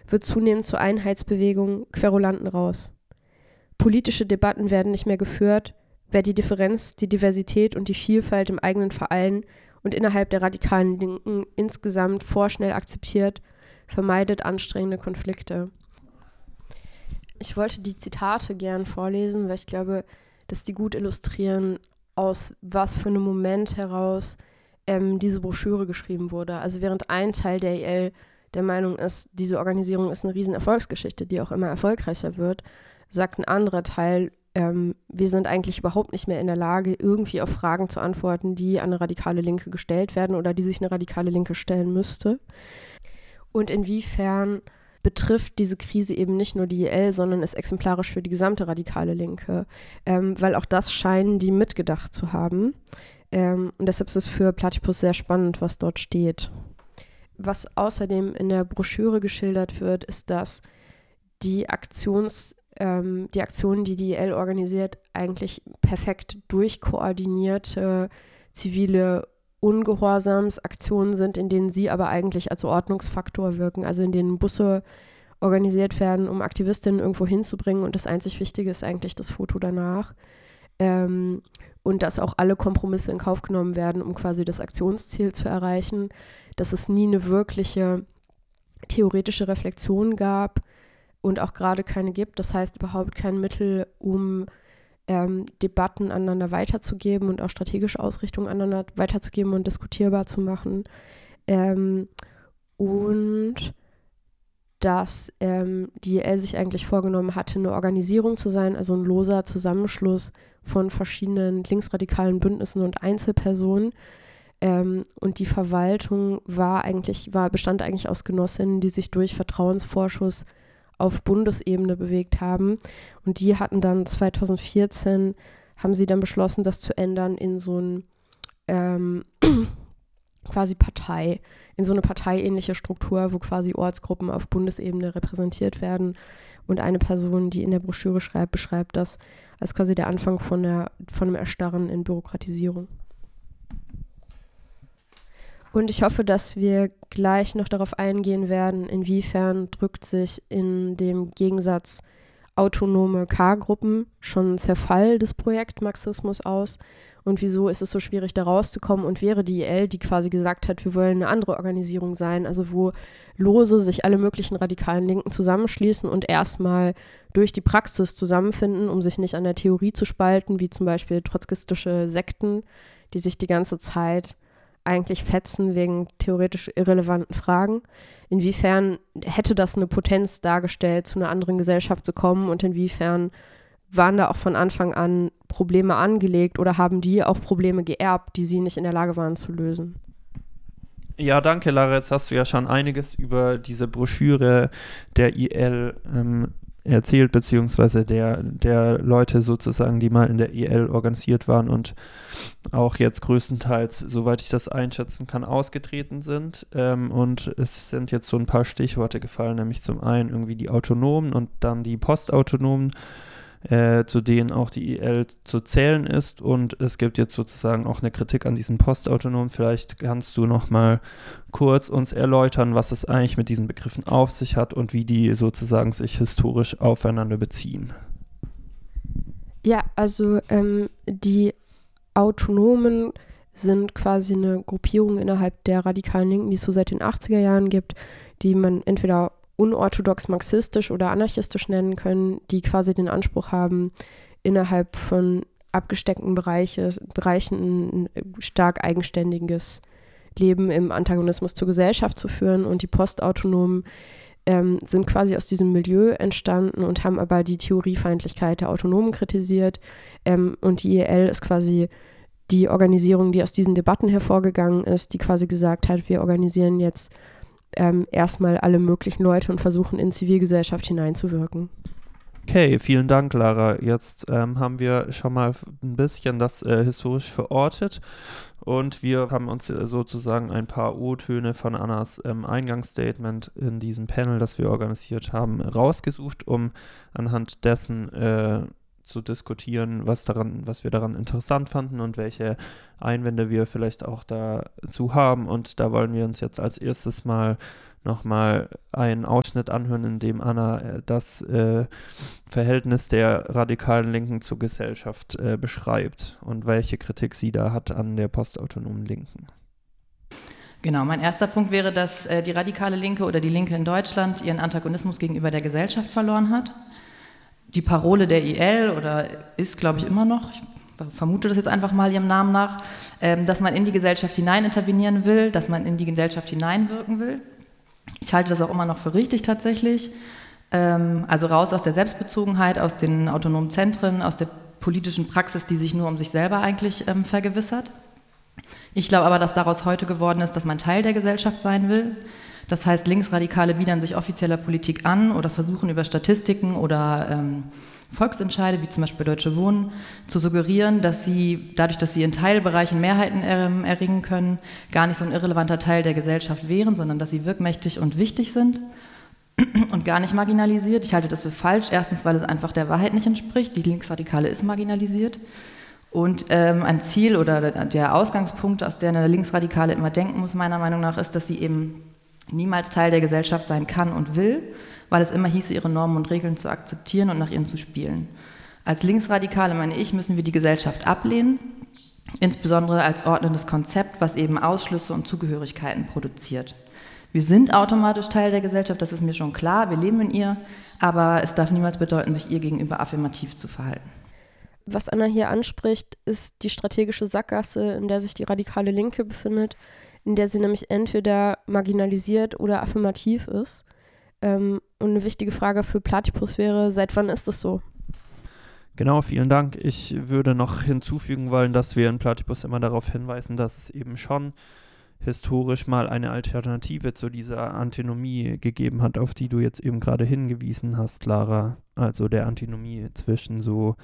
wird zunehmend zur Einheitsbewegung, Querulanten raus. Politische Debatten werden nicht mehr geführt, wer die Differenz, die Diversität und die Vielfalt im eigenen Verein und innerhalb der radikalen Linken insgesamt vorschnell akzeptiert, vermeidet anstrengende Konflikte. Ich wollte die Zitate gern vorlesen, weil ich glaube, dass die gut illustrieren, aus was für einem Moment heraus diese Broschüre geschrieben wurde. Also während ein Teil der IL der Meinung ist, diese Organisation ist eine riesen Erfolgsgeschichte, die auch immer erfolgreicher wird, sagt ein anderer Teil, wir sind eigentlich überhaupt nicht mehr in der Lage, irgendwie auf Fragen zu antworten, die an eine radikale Linke gestellt werden oder die sich eine radikale Linke stellen müsste. Und inwiefern betrifft diese Krise eben nicht nur die IL, sondern ist exemplarisch für die gesamte radikale Linke, weil auch das scheinen die mitgedacht zu haben. Und deshalb ist es für Platypus sehr spannend, was dort steht. Was außerdem in der Broschüre geschildert wird, ist, dass die Aktionen, die die IL organisiert, eigentlich perfekt durchkoordinierte zivile Ungehorsamsaktionen sind, in denen sie aber eigentlich als Ordnungsfaktor wirken, also in denen Busse organisiert werden, um Aktivistinnen irgendwo hinzubringen und das einzig Wichtige ist eigentlich das Foto danach. Und dass auch alle Kompromisse in Kauf genommen werden, um quasi das Aktionsziel zu erreichen, dass es nie eine wirkliche theoretische Reflexion gab und auch gerade keine gibt. Das heißt überhaupt kein Mittel, um Debatten aneinander weiterzugeben und auch strategische Ausrichtungen aneinander weiterzugeben und diskutierbar zu machen. Und dass die IL sich eigentlich vorgenommen hatte, eine Organisierung zu sein, also ein loser Zusammenschluss von verschiedenen linksradikalen Bündnissen und Einzelpersonen. Und die Verwaltung bestand eigentlich aus Genossinnen, die sich durch Vertrauensvorschuss auf Bundesebene bewegt haben. Und die hatten dann 2014, haben sie dann beschlossen, das zu ändern in so ein quasi Partei, in so eine parteiähnliche Struktur, wo quasi Ortsgruppen auf Bundesebene repräsentiert werden. Und eine Person, die in der Broschüre schreibt, beschreibt das als quasi der Anfang von einem Erstarren in Bürokratisierung. Und ich hoffe, dass wir gleich noch darauf eingehen werden, inwiefern drückt sich in dem Gegensatz autonome K-Gruppen schon ein Zerfall des Projektmarxismus aus und wieso ist es so schwierig, da rauszukommen und wäre die IL, die quasi gesagt hat, wir wollen eine andere Organisation sein, also wo lose sich alle möglichen radikalen Linken zusammenschließen und erstmal durch die Praxis zusammenfinden, um sich nicht an der Theorie zu spalten, wie zum Beispiel trotzkistische Sekten, die sich die ganze Zeit eigentlich fetzen wegen theoretisch irrelevanten Fragen. Inwiefern hätte das eine Potenz dargestellt, zu einer anderen Gesellschaft zu kommen und inwiefern waren da auch von Anfang an Probleme angelegt oder haben die auch Probleme geerbt, die sie nicht in der Lage waren zu lösen? Ja, danke, Lara. Jetzt hast du ja schon einiges über diese Broschüre der IL erzählt, beziehungsweise der Leute sozusagen, die mal in der IL organisiert waren und auch jetzt größtenteils, soweit ich das einschätzen kann, ausgetreten sind. Und es sind jetzt so ein paar Stichworte gefallen, nämlich zum einen irgendwie die Autonomen und dann die Postautonomen, zu denen auch die IL zu zählen ist. Und es gibt jetzt sozusagen auch eine Kritik an diesen Postautonomen. Vielleicht kannst du noch mal kurz uns erläutern, was es eigentlich mit diesen Begriffen auf sich hat und wie die sozusagen sich historisch aufeinander beziehen. Ja, also die Autonomen sind quasi eine Gruppierung innerhalb der radikalen Linken, die es so seit den 80er Jahren gibt, die man entweder unorthodox marxistisch oder anarchistisch nennen können, die quasi den Anspruch haben, innerhalb von abgesteckten Bereichen ein stark eigenständiges Leben im Antagonismus zur Gesellschaft zu führen. Und die Postautonomen sind quasi aus diesem Milieu entstanden und haben aber die Theoriefeindlichkeit der Autonomen kritisiert. Und die IL ist quasi die Organisierung, die aus diesen Debatten hervorgegangen ist, die quasi gesagt hat, wir organisieren jetzt erstmal alle möglichen Leute und versuchen in Zivilgesellschaft hineinzuwirken. Okay, vielen Dank, Lara. Jetzt haben wir schon mal ein bisschen das historisch verortet und wir haben uns sozusagen ein paar O-Töne von Annas Eingangsstatement in diesem Panel, das wir organisiert haben, rausgesucht, um anhand dessen zu diskutieren, was wir daran interessant fanden und welche Einwände wir vielleicht auch dazu haben. Und da wollen wir uns jetzt als erstes mal nochmal einen Ausschnitt anhören, in dem Anna das Verhältnis der radikalen Linken zur Gesellschaft beschreibt und welche Kritik sie da hat an der postautonomen Linken. Genau, mein erster Punkt wäre, dass die radikale Linke oder die Linke in Deutschland ihren Antagonismus gegenüber der Gesellschaft verloren hat. Die Parole der IL oder ist, glaube ich, immer noch, ich vermute das jetzt einfach mal ihrem Namen nach, dass man in die Gesellschaft hinein intervenieren will, dass man in die Gesellschaft hineinwirken will. Ich halte das auch immer noch für richtig tatsächlich. Also raus aus der Selbstbezogenheit, aus den autonomen Zentren, aus der politischen Praxis, die sich nur um sich selber eigentlich vergewissert. Ich glaube aber, dass daraus heute geworden ist, dass man Teil der Gesellschaft sein will. Das heißt, Linksradikale biedern sich offizieller Politik an oder versuchen über Statistiken oder Volksentscheide, wie zum Beispiel Deutsche Wohnen, zu suggerieren, dass sie, dadurch, dass sie in Teilbereichen Mehrheiten erringen können, gar nicht so ein irrelevanter Teil der Gesellschaft wären, sondern dass sie wirkmächtig und wichtig sind und gar nicht marginalisiert. Ich halte das für falsch. Erstens, weil es einfach der Wahrheit nicht entspricht. Die Linksradikale ist marginalisiert. Und ein Ziel oder der Ausgangspunkt, aus der eine Linksradikale immer denken muss, meiner Meinung nach, ist, dass sie eben niemals Teil der Gesellschaft sein kann und will, weil es immer hieße, ihre Normen und Regeln zu akzeptieren und nach ihnen zu spielen. Als Linksradikale, meine ich, müssen wir die Gesellschaft ablehnen, insbesondere als ordnendes Konzept, was eben Ausschlüsse und Zugehörigkeiten produziert. Wir sind automatisch Teil der Gesellschaft, das ist mir schon klar, wir leben in ihr, aber es darf niemals bedeuten, sich ihr gegenüber affirmativ zu verhalten. Was Anna hier anspricht, ist die strategische Sackgasse, in der sich die radikale Linke befindet, in der sie nämlich entweder marginalisiert oder affirmativ ist. Und eine wichtige Frage für Platypus wäre, seit wann ist das so? Genau, vielen Dank. Ich würde noch hinzufügen wollen, dass wir in Platypus immer darauf hinweisen, dass es eben schon historisch mal eine Alternative zu dieser Antinomie gegeben hat, auf die du jetzt eben gerade hingewiesen hast, Lara. Also der Antinomie zwischen so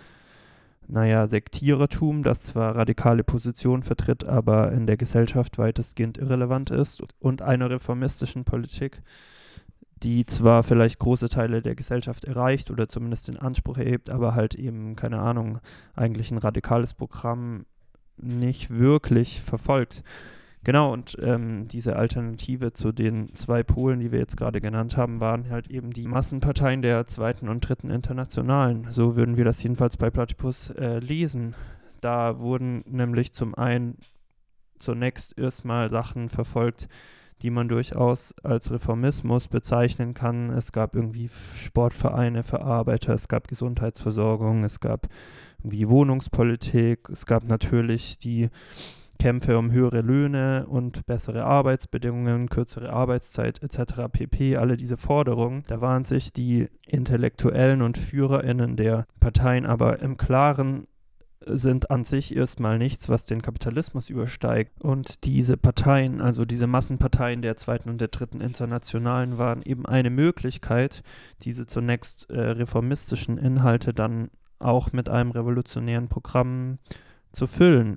Sektierertum, das zwar radikale Positionen vertritt, aber in der Gesellschaft weitestgehend irrelevant ist, und einer reformistischen Politik, die zwar vielleicht große Teile der Gesellschaft erreicht oder zumindest den Anspruch erhebt, aber halt eben, keine Ahnung, eigentlich ein radikales Programm nicht wirklich verfolgt. Genau, und diese Alternative zu den zwei Polen, die wir jetzt gerade genannt haben, waren halt eben die Massenparteien der zweiten und dritten Internationalen. So würden wir das jedenfalls bei Platypus lesen. Da wurden nämlich zum einen zunächst erstmal Sachen verfolgt, die man durchaus als Reformismus bezeichnen kann. Es gab irgendwie Sportvereine für Arbeiter, es gab Gesundheitsversorgung, es gab irgendwie Wohnungspolitik, es gab natürlich die Kämpfe um höhere Löhne und bessere Arbeitsbedingungen, kürzere Arbeitszeit etc. pp. Alle diese Forderungen, da waren sich die Intellektuellen und FührerInnen der Parteien aber im Klaren, sind an sich erstmal nichts, was den Kapitalismus übersteigt. Und diese Parteien, also diese Massenparteien der zweiten und der dritten Internationalen, waren eben eine Möglichkeit, diese zunächst reformistischen Inhalte dann auch mit einem revolutionären Programm zu füllen,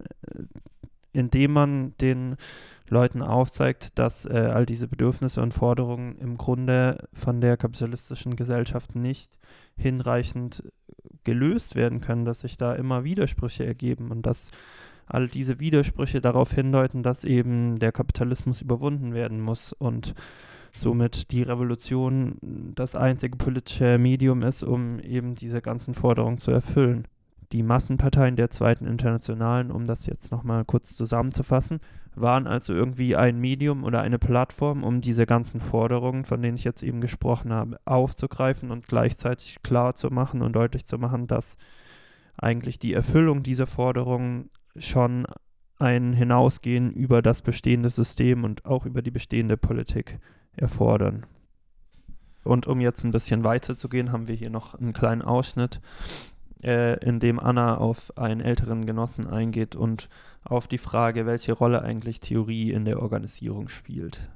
indem man den Leuten aufzeigt, dass all diese Bedürfnisse und Forderungen im Grunde von der kapitalistischen Gesellschaft nicht hinreichend gelöst werden können, dass sich da immer Widersprüche ergeben und dass all diese Widersprüche darauf hindeuten, dass eben der Kapitalismus überwunden werden muss und somit die Revolution das einzige politische Medium ist, um eben diese ganzen Forderungen zu erfüllen. Die Massenparteien der zweiten Internationalen, um das jetzt nochmal kurz zusammenzufassen, waren also irgendwie ein Medium oder eine Plattform, um diese ganzen Forderungen, von denen ich jetzt eben gesprochen habe, aufzugreifen und gleichzeitig klar zu machen und deutlich zu machen, dass eigentlich die Erfüllung dieser Forderungen schon ein Hinausgehen über das bestehende System und auch über die bestehende Politik erfordern. Und um jetzt ein bisschen weiter zu gehen, haben wir hier noch einen kleinen Ausschnitt, in dem Anna auf einen älteren Genossen eingeht und auf die Frage, welche Rolle eigentlich Theorie in der Organisierung spielt.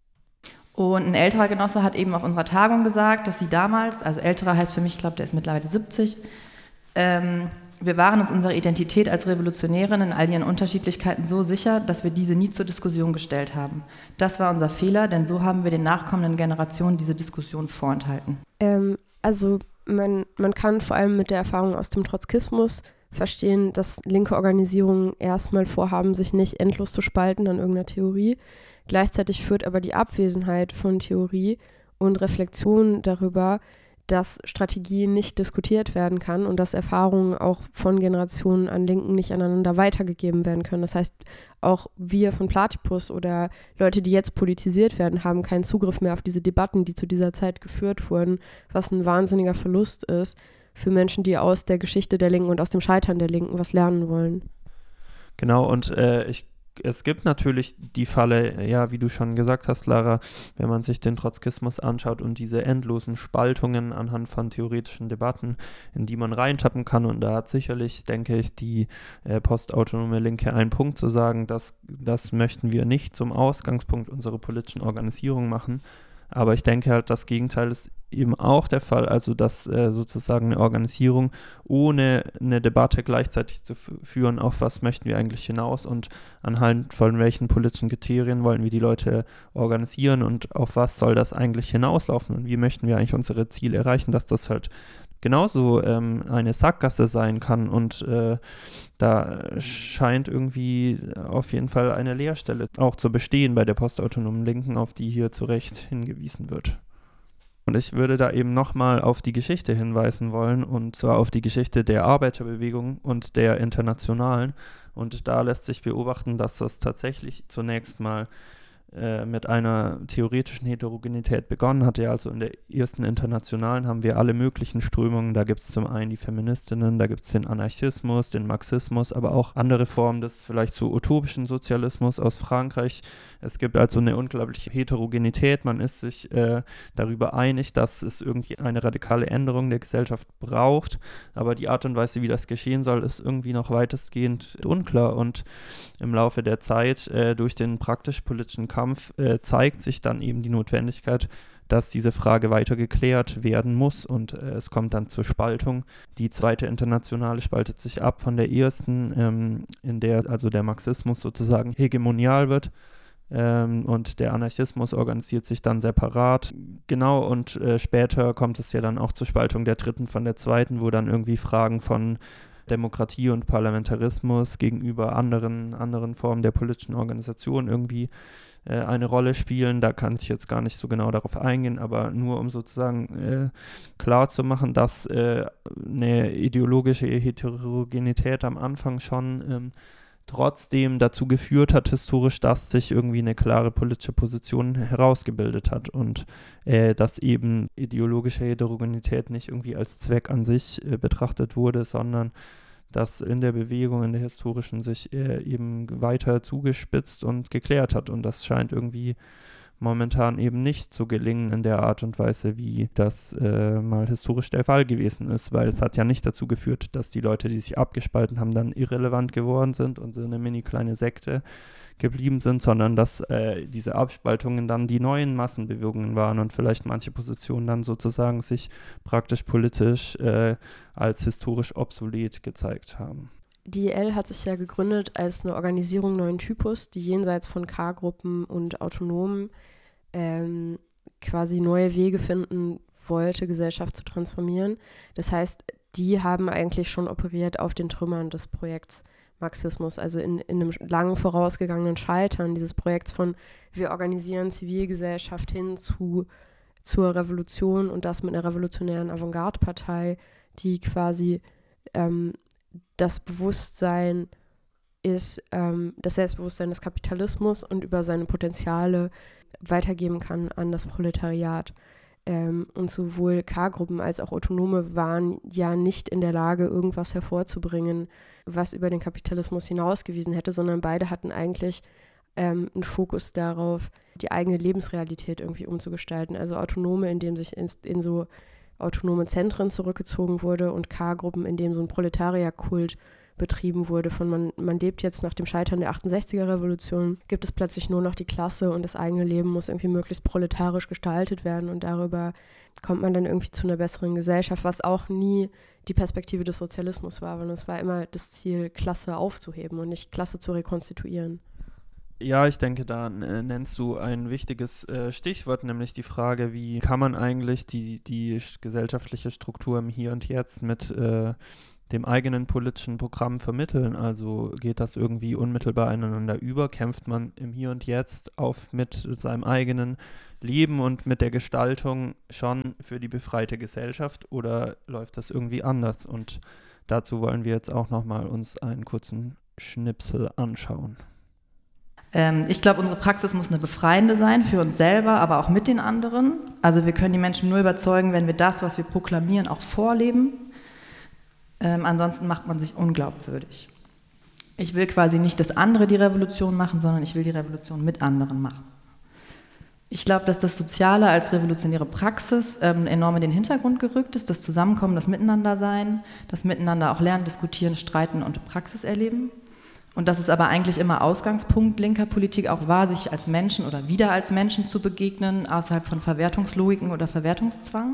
Und ein älterer Genosse hat eben auf unserer Tagung gesagt, dass sie damals, also älterer heißt für mich, ich glaube, der ist mittlerweile 70, wir waren uns unserer Identität als Revolutionärin in all ihren Unterschiedlichkeiten so sicher, dass wir diese nie zur Diskussion gestellt haben. Das war unser Fehler, denn so haben wir den nachkommenden Generationen diese Diskussion vorenthalten. Man kann vor allem mit der Erfahrung aus dem Trotzkismus verstehen, dass linke Organisationen erstmal vorhaben, sich nicht endlos zu spalten an irgendeiner Theorie. Gleichzeitig führt aber die Abwesenheit von Theorie und Reflexion darüber, dass Strategien nicht diskutiert werden kann und dass Erfahrungen auch von Generationen an Linken nicht aneinander weitergegeben werden können. Das heißt, auch wir von Platypus oder Leute, die jetzt politisiert werden, haben keinen Zugriff mehr auf diese Debatten, die zu dieser Zeit geführt wurden, was ein wahnsinniger Verlust ist für Menschen, die aus der Geschichte der Linken und aus dem Scheitern der Linken was lernen wollen. Genau, und es gibt natürlich die Falle, ja, wie du schon gesagt hast, Lara, wenn man sich den Trotzkismus anschaut und diese endlosen Spaltungen anhand von theoretischen Debatten, in die man reintappen kann, und da hat sicherlich, denke ich, die postautonome Linke einen Punkt zu sagen, das möchten wir nicht zum Ausgangspunkt unserer politischen Organisierung machen. Aber ich denke halt, das Gegenteil ist eben auch der Fall, also dass sozusagen eine Organisierung ohne eine Debatte gleichzeitig zu führen, auf was möchten wir eigentlich hinaus und anhand von welchen politischen Kriterien wollen wir die Leute organisieren und auf was soll das eigentlich hinauslaufen und wie möchten wir eigentlich unsere Ziele erreichen, dass das halt genauso eine Sackgasse sein kann und da scheint irgendwie auf jeden Fall eine Leerstelle auch zu bestehen bei der postautonomen Linken, auf die hier zu Recht hingewiesen wird. Und ich würde da eben nochmal auf die Geschichte hinweisen wollen, und zwar auf die Geschichte der Arbeiterbewegung und der Internationalen. Und da lässt sich beobachten, dass das tatsächlich zunächst mal mit einer theoretischen Heterogenität begonnen hatte. Ja, also in der ersten Internationalen haben wir alle möglichen Strömungen. Da gibt es zum einen die Feministinnen, da gibt es den Anarchismus, den Marxismus, aber auch andere Formen des vielleicht so utopischen Sozialismus aus Frankreich. Es gibt also eine unglaubliche Heterogenität. Man ist sich darüber einig, dass es irgendwie eine radikale Änderung der Gesellschaft braucht, aber die Art und Weise, wie das geschehen soll, ist irgendwie noch weitestgehend unklar, und im Laufe der Zeit durch den praktisch-politischen Kampf zeigt sich dann eben die Notwendigkeit, dass diese Frage weiter geklärt werden muss, und es kommt dann zur Spaltung. Die zweite Internationale spaltet sich ab von der ersten, in der also der Marxismus sozusagen hegemonial wird. Und der Anarchismus organisiert sich dann separat. Genau, und später kommt es ja dann auch zur Spaltung der dritten von der zweiten, wo dann irgendwie Fragen von Demokratie und Parlamentarismus gegenüber anderen Formen der politischen Organisation irgendwie eine Rolle spielen. Da kann ich jetzt gar nicht so genau darauf eingehen, aber nur um sozusagen klar zu machen, dass eine ideologische Heterogenität am Anfang schon trotzdem dazu geführt hat, historisch, dass sich irgendwie eine klare politische Position herausgebildet hat und dass eben ideologische Heterogenität nicht irgendwie als Zweck an sich betrachtet wurde, sondern dass in der Bewegung, in der historischen, sich eben weiter zugespitzt und geklärt hat, und das scheint irgendwie momentan eben nicht zu gelingen in der Art und Weise, wie das mal historisch der Fall gewesen ist, weil es hat ja nicht dazu geführt, dass die Leute, die sich abgespalten haben, dann irrelevant geworden sind und so eine mini kleine Sekte geblieben sind, sondern dass diese Abspaltungen dann die neuen Massenbewegungen waren und vielleicht manche Positionen dann sozusagen sich praktisch politisch als historisch obsolet gezeigt haben. Die IL hat sich ja gegründet als eine Organisation neuen Typus, die jenseits von K-Gruppen und Autonomen quasi neue Wege finden wollte, Gesellschaft zu transformieren. Das heißt, die haben eigentlich schon operiert auf den Trümmern des Projekts Marxismus, also in einem langen vorausgegangenen Scheitern dieses Projekts von wir organisieren Zivilgesellschaft hin zur Revolution, und das mit einer revolutionären Avantgarde-Partei, die quasi das Bewusstsein ist, das Selbstbewusstsein des Kapitalismus und über seine Potenziale weitergeben kann an das Proletariat. Und sowohl K-Gruppen als auch Autonome waren ja nicht in der Lage, irgendwas hervorzubringen, was über den Kapitalismus hinausgewiesen hätte, sondern beide hatten eigentlich einen Fokus darauf, die eigene Lebensrealität irgendwie umzugestalten. Also Autonome, indem sich in so autonome Zentren zurückgezogen wurde, und K-Gruppen, in dem so ein Proletarierkult betrieben wurde. Man lebt jetzt nach dem Scheitern der 68er-Revolution, gibt es plötzlich nur noch die Klasse, und das eigene Leben muss irgendwie möglichst proletarisch gestaltet werden, und darüber kommt man dann irgendwie zu einer besseren Gesellschaft, was auch nie die Perspektive des Sozialismus war, sondern es war immer das Ziel, Klasse aufzuheben und nicht Klasse zu rekonstituieren. Ja, ich denke, da nennst du ein wichtiges Stichwort, nämlich die Frage, wie kann man eigentlich die gesellschaftliche Struktur im Hier und Jetzt mit dem eigenen politischen Programm vermitteln? Also geht das irgendwie unmittelbar ineinander über? Kämpft man im Hier und Jetzt mit seinem eigenen Leben und mit der Gestaltung schon für die befreite Gesellschaft oder läuft das irgendwie anders? Und dazu wollen wir jetzt auch nochmal uns einen kurzen Schnipsel anschauen. Ich glaube, unsere Praxis muss eine befreiende sein für uns selber, aber auch mit den anderen. Also wir können die Menschen nur überzeugen, wenn wir das, was wir proklamieren, auch vorleben. Ansonsten macht man sich unglaubwürdig. Ich will quasi nicht, dass andere die Revolution machen, sondern ich will die Revolution mit anderen machen. Ich glaube, dass das Soziale als revolutionäre Praxis enorm in den Hintergrund gerückt ist, das Zusammenkommen, das Miteinandersein, das Miteinander auch lernen, diskutieren, streiten und Praxis erleben. Und dass es aber eigentlich immer Ausgangspunkt linker Politik auch war, sich als Menschen oder wieder als Menschen zu begegnen, außerhalb von Verwertungslogiken oder Verwertungszwang.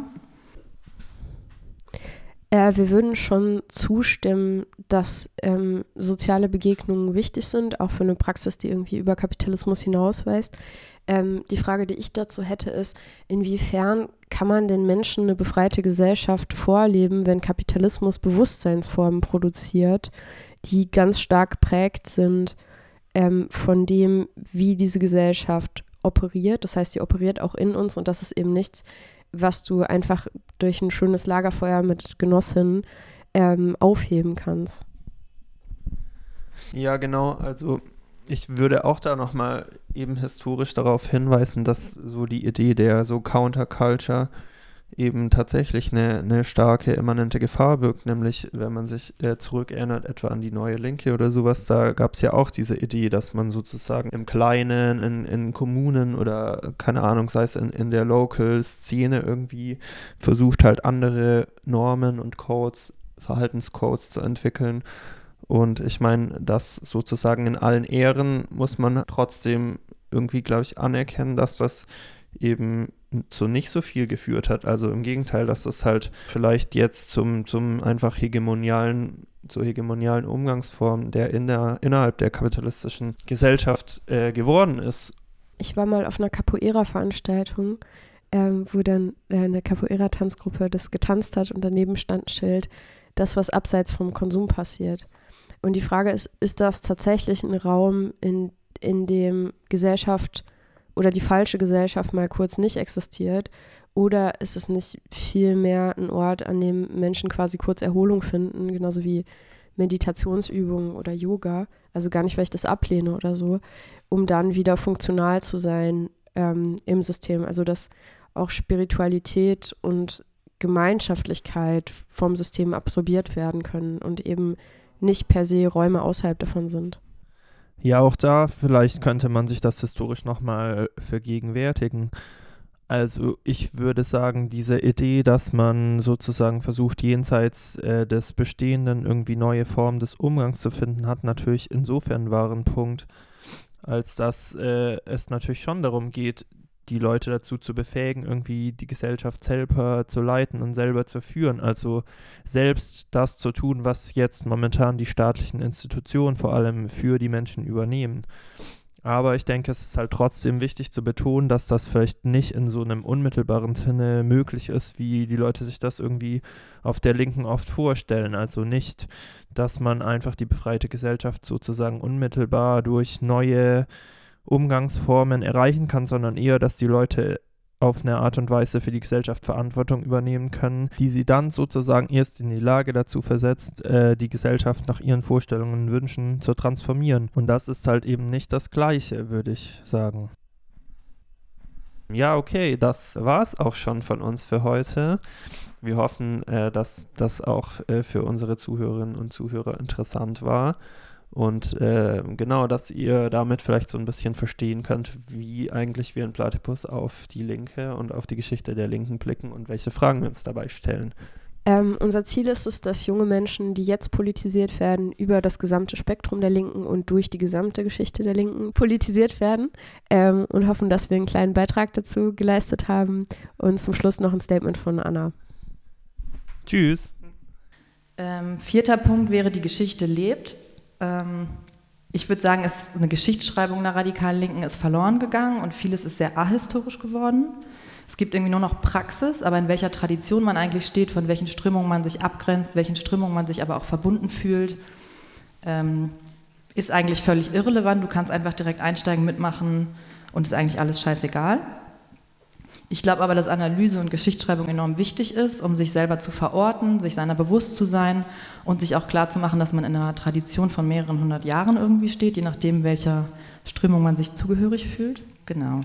Wir würden schon zustimmen, dass soziale Begegnungen wichtig sind, auch für eine Praxis, die irgendwie über Kapitalismus hinausweist. Die Frage, die ich dazu hätte, ist, inwiefern kann man den Menschen eine befreite Gesellschaft vorleben, wenn Kapitalismus Bewusstseinsformen produziert, die ganz stark geprägt sind von dem, wie diese Gesellschaft operiert. Das heißt, sie operiert auch in uns und das ist eben nichts, was du einfach durch ein schönes Lagerfeuer mit Genossinnen aufheben kannst. Ja, genau. Also ich würde auch da nochmal eben historisch darauf hinweisen, dass so die Idee der so Counterculture eben tatsächlich eine starke immanente Gefahr birgt, nämlich wenn man sich zurückerinnert, etwa an die Neue Linke oder sowas, da gab es ja auch diese Idee, dass man sozusagen im Kleinen, in Kommunen oder keine Ahnung, sei es in der Local-Szene irgendwie versucht halt andere Normen und Codes, Verhaltenscodes zu entwickeln. Und ich meine, das sozusagen in allen Ehren muss man trotzdem irgendwie, glaube ich, anerkennen, dass das eben zu nicht so viel geführt hat. Also im Gegenteil, dass das halt vielleicht jetzt zum einfach zur hegemonialen Umgangsform innerhalb der kapitalistischen Gesellschaft geworden ist. Ich war mal auf einer Capoeira-Veranstaltung, wo dann eine Capoeira-Tanzgruppe das getanzt hat und daneben stand ein Schild, das, was abseits vom Konsum passiert. Und die Frage ist das tatsächlich ein Raum, in dem Gesellschaft oder die falsche Gesellschaft mal kurz nicht existiert? Oder ist es nicht vielmehr ein Ort, an dem Menschen quasi kurz Erholung finden, genauso wie Meditationsübungen oder Yoga, also gar nicht, weil ich das ablehne oder so, um dann wieder funktional zu sein im System, also dass auch Spiritualität und Gemeinschaftlichkeit vom System absorbiert werden können und eben nicht per se Räume außerhalb davon sind. Ja, auch da vielleicht könnte man sich das historisch nochmal vergegenwärtigen. Also ich würde sagen, diese Idee, dass man sozusagen versucht, jenseits des Bestehenden irgendwie neue Formen des Umgangs zu finden, hat natürlich insofern einen wahren Punkt, als dass es natürlich schon darum geht, die Leute dazu zu befähigen, irgendwie die Gesellschaft selber zu leiten und selber zu führen. Also selbst das zu tun, was jetzt momentan die staatlichen Institutionen vor allem für die Menschen übernehmen. Aber ich denke, es ist halt trotzdem wichtig zu betonen, dass das vielleicht nicht in so einem unmittelbaren Sinne möglich ist, wie die Leute sich das irgendwie auf der Linken oft vorstellen. Also nicht, dass man einfach die befreite Gesellschaft sozusagen unmittelbar durch neue Umgangsformen erreichen kann, sondern eher, dass die Leute auf eine Art und Weise für die Gesellschaft Verantwortung übernehmen können, die sie dann sozusagen erst in die Lage dazu versetzt, die Gesellschaft nach ihren Vorstellungen und Wünschen zu transformieren. Und das ist halt eben nicht das Gleiche, würde ich sagen. Ja, okay, das war's auch schon von uns für heute. Wir hoffen, dass das auch für unsere Zuhörerinnen und Zuhörer interessant war. Und genau, dass ihr damit vielleicht so ein bisschen verstehen könnt, wie eigentlich wir in Platypus auf die Linke und auf die Geschichte der Linken blicken und welche Fragen wir uns dabei stellen. Unser Ziel ist es, dass junge Menschen, die jetzt politisiert werden, über das gesamte Spektrum der Linken und durch die gesamte Geschichte der Linken politisiert werden und hoffen, dass wir einen kleinen Beitrag dazu geleistet haben. Und zum Schluss noch ein Statement von Anna. Tschüss. 4. Punkt wäre, die Geschichte lebt. Ich würde sagen, eine Geschichtsschreibung der radikalen Linken ist verloren gegangen und vieles ist sehr ahistorisch geworden. Es gibt irgendwie nur noch Praxis, aber in welcher Tradition man eigentlich steht, von welchen Strömungen man sich abgrenzt, welchen Strömungen man sich aber auch verbunden fühlt, ist eigentlich völlig irrelevant. Du kannst einfach direkt einsteigen, mitmachen und ist eigentlich alles scheißegal. Ich glaube aber, dass Analyse und Geschichtsschreibung enorm wichtig ist, um sich selber zu verorten, sich seiner bewusst zu sein und sich auch klar zu machen, dass man in einer Tradition von mehreren hundert Jahren irgendwie steht, je nachdem, welcher Strömung man sich zugehörig fühlt. Genau.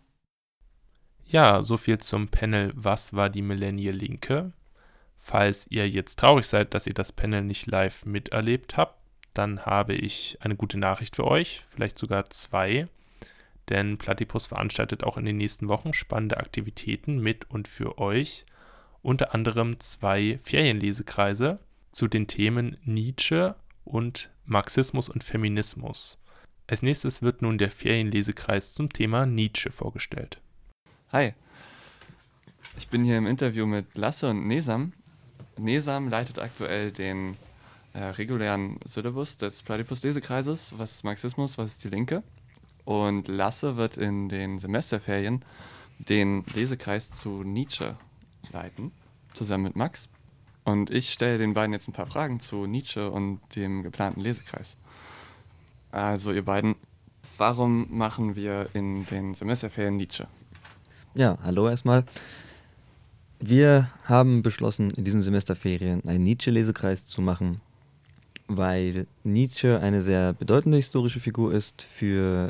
Ja, soviel zum Panel Was war die Millennial Linke? Falls ihr jetzt traurig seid, dass ihr das Panel nicht live miterlebt habt, dann habe ich eine gute Nachricht für euch, vielleicht sogar zwei. Denn Platypus veranstaltet auch in den nächsten Wochen spannende Aktivitäten mit und für euch. Unter anderem 2 Ferienlesekreise zu den Themen Nietzsche und Marxismus und Feminismus. Als nächstes wird nun der Ferienlesekreis zum Thema Nietzsche vorgestellt. Hi, ich bin hier im Interview mit Lasse und Nesam. Nesam leitet aktuell den regulären Syllabus des Platypus-Lesekreises. Was ist Marxismus, was ist die Linke? Und Lasse wird in den Semesterferien den Lesekreis zu Nietzsche leiten, zusammen mit Max. Und ich stelle den beiden jetzt ein paar Fragen zu Nietzsche und dem geplanten Lesekreis. Also ihr beiden, warum machen wir in den Semesterferien Nietzsche? Ja, hallo erstmal. Wir haben beschlossen, in diesen Semesterferien einen Nietzsche-Lesekreis zu machen, weil Nietzsche eine sehr bedeutende historische Figur ist für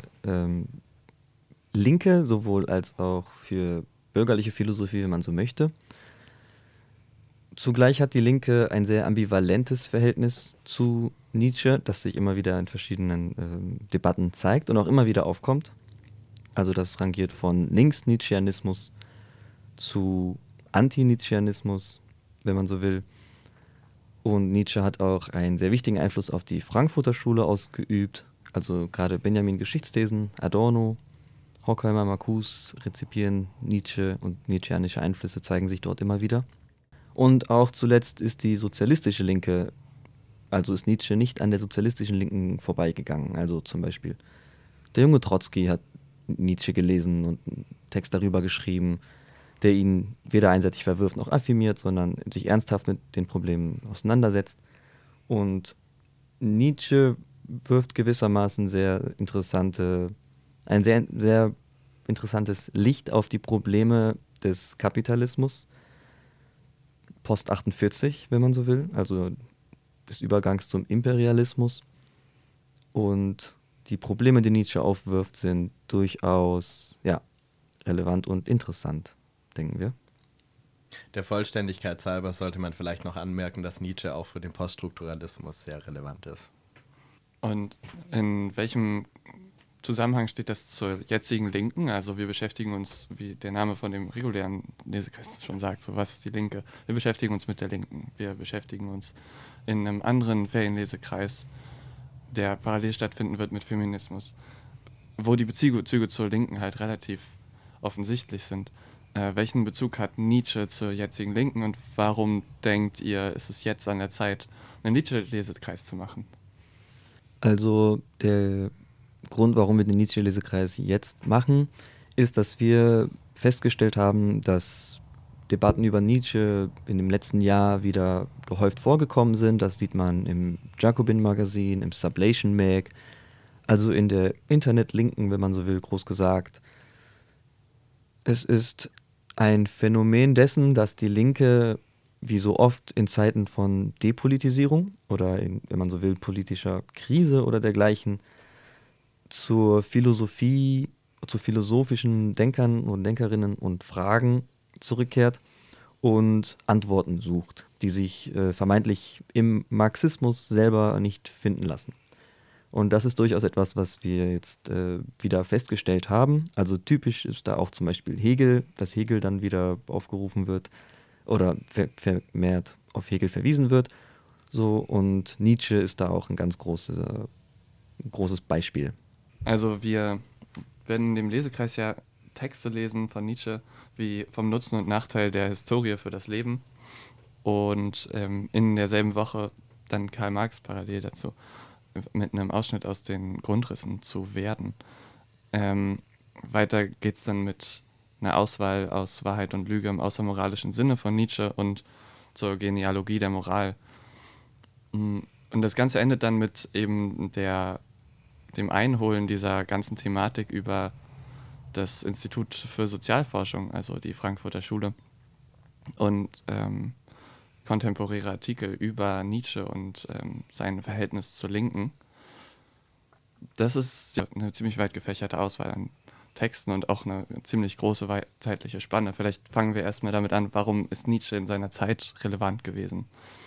Linke, sowohl als auch für bürgerliche Philosophie, wenn man so möchte. Zugleich hat die Linke ein sehr ambivalentes Verhältnis zu Nietzsche, das sich immer wieder in verschiedenen Debatten zeigt und auch immer wieder aufkommt. Also das rangiert von Links-Nietzscheanismus zu Anti-Nietzscheanismus, wenn man so will. Und Nietzsche hat auch einen sehr wichtigen Einfluss auf die Frankfurter Schule ausgeübt. Also gerade Benjamin Geschichtsthesen, Adorno, Horkheimer, Marcuse rezipieren Nietzsche und nietzscheanische Einflüsse zeigen sich dort immer wieder. Und auch zuletzt ist die sozialistische Linke, also ist Nietzsche nicht an der sozialistischen Linken vorbeigegangen. Also zum Beispiel der junge Trotzki hat Nietzsche gelesen und einen Text darüber geschrieben, der ihn weder einseitig verwirft noch affirmiert, sondern sich ernsthaft mit den Problemen auseinandersetzt. Und Nietzsche wirft gewissermaßen ein sehr interessantes Licht auf die Probleme des Kapitalismus, Post 48, wenn man so will, also des Übergangs zum Imperialismus. Und die Probleme, die Nietzsche aufwirft, sind durchaus relevant und interessant, denken wir. Der Vollständigkeit halber sollte man vielleicht noch anmerken, dass Nietzsche auch für den Poststrukturalismus sehr relevant ist. Und in welchem Zusammenhang steht das zur jetzigen Linken? Also wir beschäftigen uns, wie der Name von dem regulären Lesekreis schon sagt, so was ist die Linke? Wir beschäftigen uns mit der Linken. Wir beschäftigen uns in einem anderen Ferienlesekreis, der parallel stattfinden wird mit Feminismus, wo die Bezüge zur Linken halt relativ offensichtlich sind. Welchen Bezug hat Nietzsche zur jetzigen Linken und warum denkt ihr, ist es jetzt an der Zeit, einen Nietzsche-Lesekreis zu machen? Also der Grund, warum wir den Nietzsche-Lesekreis jetzt machen, ist, dass wir festgestellt haben, dass Debatten über Nietzsche in dem letzten Jahr wieder gehäuft vorgekommen sind. Das sieht man im Jacobin-Magazin, im Sublation-Mag, also in der Internetlinken, wenn man so will, groß gesagt. Es ist ein Phänomen dessen, dass die Linke, wie so oft in Zeiten von Depolitisierung oder wenn man so will, politischer Krise oder dergleichen, zur Philosophie, zu philosophischen Denkern und Denkerinnen und Fragen zurückkehrt und Antworten sucht, die sich vermeintlich im Marxismus selber nicht finden lassen. Und das ist durchaus etwas, was wir jetzt wieder festgestellt haben. Also typisch ist da auch zum Beispiel Hegel, dass Hegel dann wieder aufgerufen wird oder vermehrt auf Hegel verwiesen wird. So, und Nietzsche ist da auch ein ganz großes Beispiel. Also wir werden in dem Lesekreis ja Texte lesen von Nietzsche, wie vom Nutzen und Nachteil der Historie für das Leben. Und in derselben Woche dann Karl Marx parallel dazu, mit einem Ausschnitt aus den Grundrissen zu werden. Weiter geht es dann mit eine Auswahl aus Wahrheit und Lüge im außermoralischen Sinne von Nietzsche und zur Genealogie der Moral. Und das Ganze endet dann mit eben dem Einholen dieser ganzen Thematik über das Institut für Sozialforschung, also die Frankfurter Schule, und kontemporäre Artikel über Nietzsche und sein Verhältnis zur Linken. Das ist eine ziemlich weit gefächerte Auswahl an Texten und auch eine ziemlich große zeitliche Spanne. Vielleicht fangen wir erstmal damit an, warum ist Nietzsche in seiner Zeit relevant gewesen?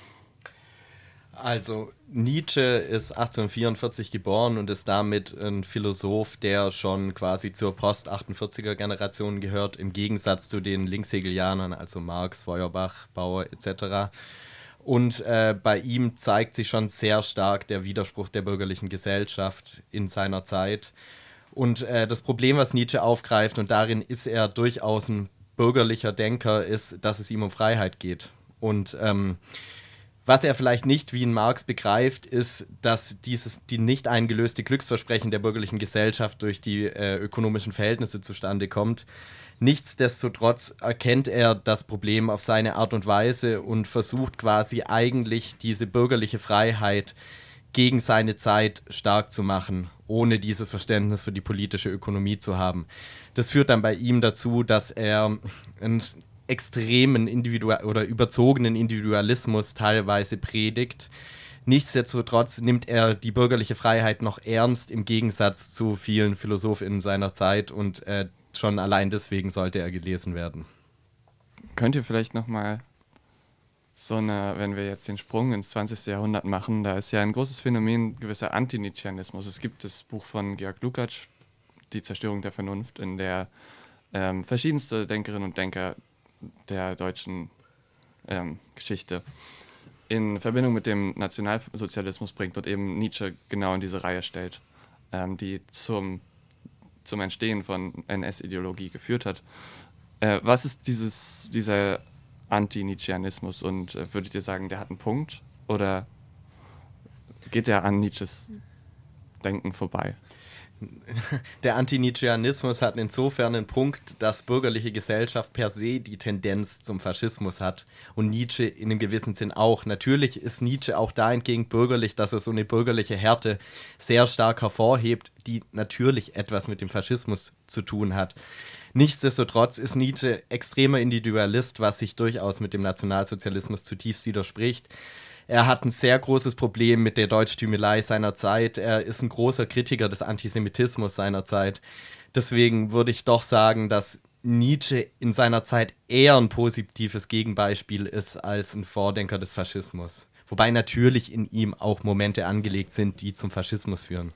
Also Nietzsche ist 1844 geboren und ist damit ein Philosoph, der schon quasi zur Post-48er-Generation gehört, im Gegensatz zu den Linkshegelianern, also Marx, Feuerbach, Bauer etc. Und bei ihm zeigt sich schon sehr stark der Widerspruch der bürgerlichen Gesellschaft in seiner Zeit. Und das Problem, was Nietzsche aufgreift, und darin ist er durchaus ein bürgerlicher Denker, ist, dass es ihm um Freiheit geht. Und was er vielleicht nicht wie in Marx begreift, ist, dass die nicht eingelöste Glücksversprechen der bürgerlichen Gesellschaft durch die ökonomischen Verhältnisse zustande kommt. Nichtsdestotrotz erkennt er das Problem auf seine Art und Weise und versucht quasi eigentlich diese bürgerliche Freiheit gegen seine Zeit stark zu machen, ohne dieses Verständnis für die politische Ökonomie zu haben. Das führt dann bei ihm dazu, dass er einen extremen oder überzogenen Individualismus teilweise predigt. Nichtsdestotrotz nimmt er die bürgerliche Freiheit noch ernst, im Gegensatz zu vielen PhilosophInnen seiner Zeit, und schon allein deswegen sollte er gelesen werden. Könnt ihr vielleicht nochmal wenn wir jetzt den Sprung ins 20. Jahrhundert machen, da ist ja ein großes Phänomen gewisser Antinietzscheanismus. Es gibt das Buch von Georg Lukács, Die Zerstörung der Vernunft, in der verschiedenste Denkerinnen und Denker der deutschen Geschichte in Verbindung mit dem Nationalsozialismus bringt und eben Nietzsche genau in diese Reihe stellt, die zum Entstehen von NS-Ideologie geführt hat. Was ist dieser Anti-Nietzscheanismus, und würdet ihr sagen, der hat einen Punkt, oder geht der an Nietzsches Denken vorbei? Der Anti-Nietzscheanismus hat insofern einen Punkt, dass bürgerliche Gesellschaft per se die Tendenz zum Faschismus hat und Nietzsche in einem gewissen Sinn auch. Natürlich ist Nietzsche auch dahingehend bürgerlich, dass er so eine bürgerliche Härte sehr stark hervorhebt, die natürlich etwas mit dem Faschismus zu tun hat. Nichtsdestotrotz ist Nietzsche extremer Individualist, was sich durchaus mit dem Nationalsozialismus zutiefst widerspricht. Er hat ein sehr großes Problem mit der Deutschtümelei seiner Zeit. Er ist ein großer Kritiker des Antisemitismus seiner Zeit. Deswegen würde ich doch sagen, dass Nietzsche in seiner Zeit eher ein positives Gegenbeispiel ist als ein Vordenker des Faschismus. Wobei natürlich in ihm auch Momente angelegt sind, die zum Faschismus führen.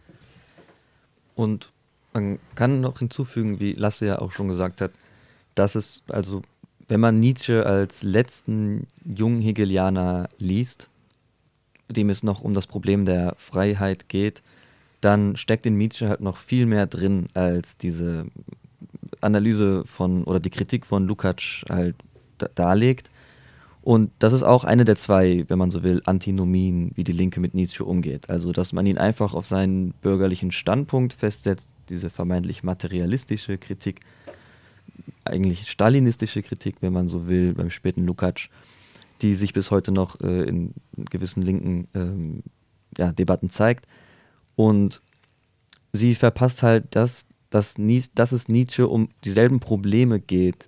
Und man kann noch hinzufügen, wie Lasse ja auch schon gesagt hat, dass es, also wenn man Nietzsche als letzten jungen Hegelianer liest, dem es noch um das Problem der Freiheit geht, dann steckt in Nietzsche halt noch viel mehr drin, als diese Analyse oder die Kritik von Lukács halt darlegt. Und das ist auch eine der zwei, wenn man so will, Antinomien, wie die Linke mit Nietzsche umgeht. Also, dass man ihn einfach auf seinen bürgerlichen Standpunkt festsetzt, diese vermeintlich materialistische Kritik, eigentlich stalinistische Kritik, wenn man so will, beim späten Lukács, die sich bis heute noch in gewissen linken Debatten zeigt. Und sie verpasst halt, dass es Nietzsche um dieselben Probleme geht,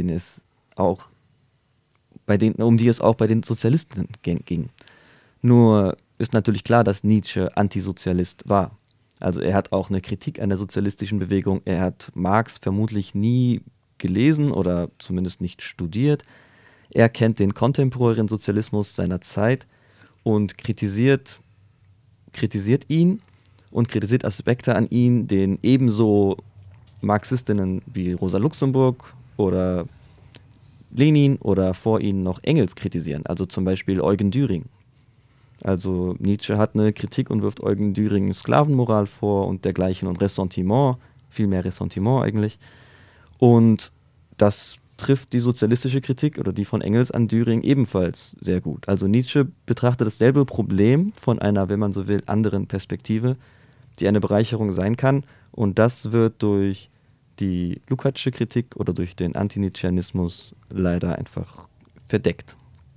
um die es auch bei den Sozialisten ging. Nur ist natürlich klar, dass Nietzsche Antisozialist war. Also er hat auch eine Kritik an der sozialistischen Bewegung. Er hat Marx vermutlich nie gelesen oder zumindest nicht studiert. Er kennt den kontemporären Sozialismus seiner Zeit und kritisiert ihn und kritisiert Aspekte an ihn, den ebenso Marxistinnen wie Rosa Luxemburg oder Lenin oder vor ihnen noch Engels kritisieren. Also zum Beispiel Eugen Düring. Also Nietzsche hat eine Kritik und wirft Eugen Düring Sklavenmoral vor und dergleichen und Ressentiment, viel mehr Ressentiment eigentlich. Und das trifft die sozialistische Kritik oder die von Engels an Düring ebenfalls sehr gut. Also Nietzsche betrachtet dasselbe Problem von einer, wenn man so will, anderen Perspektive, die eine Bereicherung sein kann. Und das wird durch die Lukácsche Kritik oder durch den Antinietzscheanismus leider einfach verdeckt.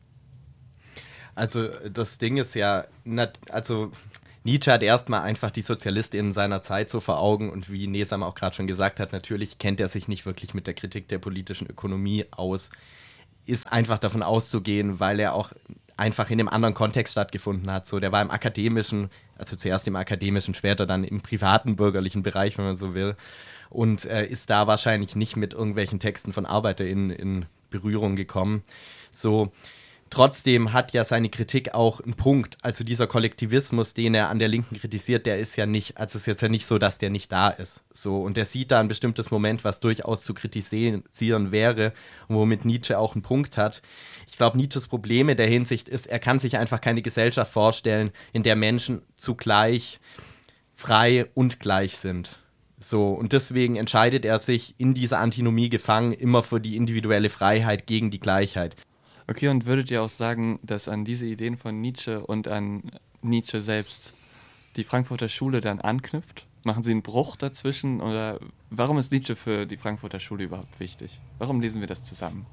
Also das Ding ist ja, Nietzsche hat erstmal einfach die SozialistInnen seiner Zeit so vor Augen und wie Nesam auch gerade schon gesagt hat, natürlich kennt er sich nicht wirklich mit der Kritik der politischen Ökonomie aus, ist einfach davon auszugehen, weil er auch einfach in einem anderen Kontext stattgefunden hat. So, der war im akademischen, also zuerst im akademischen, später dann im privaten bürgerlichen Bereich, wenn man so will, und ist da wahrscheinlich nicht mit irgendwelchen Texten von ArbeiterInnen in Berührung gekommen. So, trotzdem hat ja seine Kritik auch einen Punkt. Also dieser Kollektivismus, den er an der Linken kritisiert, der ist ja nicht, also es ist jetzt ja nicht so, dass der nicht da ist. So, und er sieht da ein bestimmtes Moment, was durchaus zu kritisieren wäre und womit Nietzsche auch einen Punkt hat. Ich glaube, Nietzsches Problem in der Hinsicht ist, er kann sich einfach keine Gesellschaft vorstellen, in der Menschen zugleich frei und gleich sind. So, und deswegen entscheidet er sich in dieser Antinomie gefangen immer für die individuelle Freiheit gegen die Gleichheit. Okay, und würdet ihr auch sagen, dass an diese Ideen von Nietzsche und an Nietzsche selbst die Frankfurter Schule dann anknüpft? Machen sie einen Bruch dazwischen? Oder warum ist Nietzsche für die Frankfurter Schule überhaupt wichtig? Warum lesen wir das zusammen?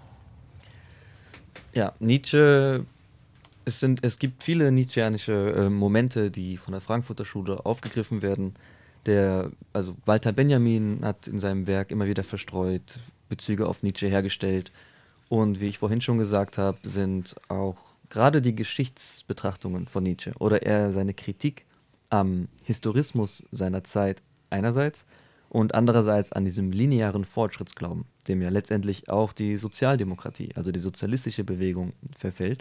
Ja, Nietzsche, es gibt viele nietzscheanische Momente, die von der Frankfurter Schule aufgegriffen werden. Also Walter Benjamin hat in seinem Werk immer wieder verstreut Bezüge auf Nietzsche hergestellt. Und wie ich vorhin schon gesagt habe, sind auch gerade die Geschichtsbetrachtungen von Nietzsche oder eher seine Kritik am Historismus seiner Zeit einerseits und andererseits an diesem linearen Fortschrittsglauben, dem ja letztendlich auch die Sozialdemokratie, also die sozialistische Bewegung, verfällt,